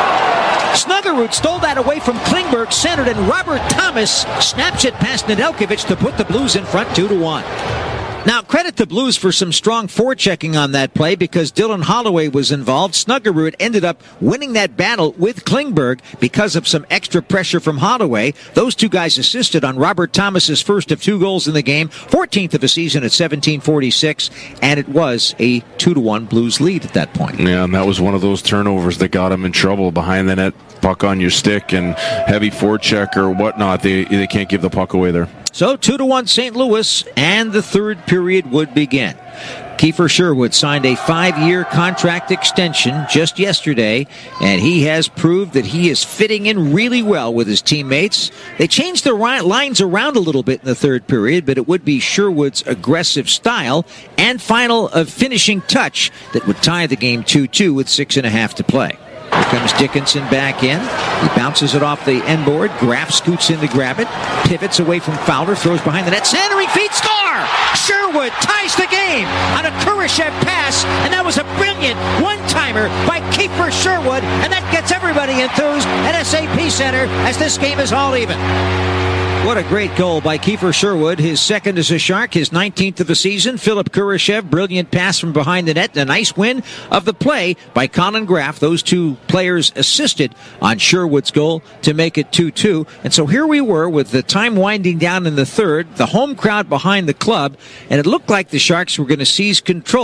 Snuggerud stole that away from Klingberg, centered, and Robert Thomas snaps it past Nedeljkovic to put the Blues in front two to one. Now, credit the Blues for some strong forechecking on that play, because Dylan Holloway was involved. Snuggerud ended up winning that battle with Klingberg because of some extra pressure from Holloway. Those two guys assisted on Robert Thomas's first of two goals in the game, fourteenth of the season at seventeen forty-six, and it was a two to one Blues lead at that point. Yeah, and that was one of those turnovers that got him in trouble behind the net. Puck on your stick and heavy forecheck or whatnot. They, they can't give the puck away there. So two to one Saint Louis, and the third period would begin. Kiefer Sherwood signed a five-year contract extension just yesterday, and he has proved that he is fitting in really well with his teammates. They changed the lines around a little bit in the third period, but it would be Sherwood's aggressive style and final of finishing touch that would tie the game two two with six and a half to play. Here comes Dickinson back in. He bounces it off the end board. Graff scoots in to grab it. Pivots away from Fowler. Throws behind the net. Centering feet. Score! Sherwood ties the game on a Kurashev pass. And that was a brilliant one-timer by Kiefer Sherwood. And that gets everybody enthused at S A P Center as this game is all even. What a great goal by Kiefer Sherwood. His second as a Shark, his nineteenth of the season. Philip Kurashev, brilliant pass from behind the net. A nice win of the play by Colin Graff. Those two players assisted on Sherwood's goal to make it two two. And so here we were with the time winding down in the third, the home crowd behind the club, and it looked like the Sharks were going to seize control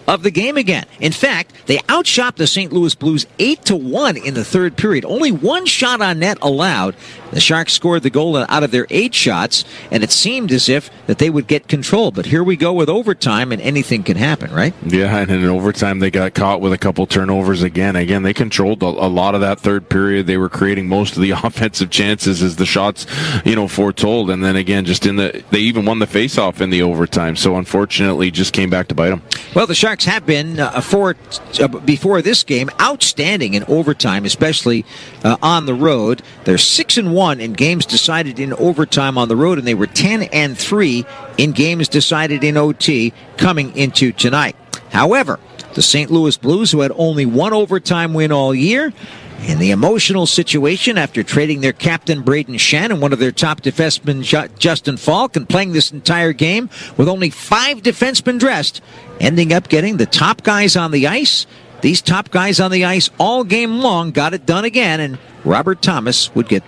of the game again. In fact, they outshot the Saint Louis Blues eight to one in the third period. Only one shot on net allowed. The Sharks scored the goal out of their eight shots, and it seemed as if that they would get control. But here we go with overtime, and anything can happen, right? Yeah, and in overtime they got caught with a couple turnovers again. Again, they controlled a, a lot of that third period. They were creating most of the offensive chances as the shots, you know, foretold. And then again, just in the, they even won the faceoff in the overtime. So unfortunately, just came back to bite them. Well, the Sharks have been, uh, for, uh, before this game, outstanding in overtime, especially uh, on the road. They're six and one in games decided in overtime on the road, and they were ten and three in games decided in O T coming into tonight. However, the Saint Louis Blues, who had only one overtime win all year, in the emotional situation after trading their captain Braden Shen and one of their top defensemen Justin Falk, and playing this entire game with only five defensemen dressed, ending up getting the top guys on the ice. These top guys on the ice all game long got it done again, and Robert Thomas would get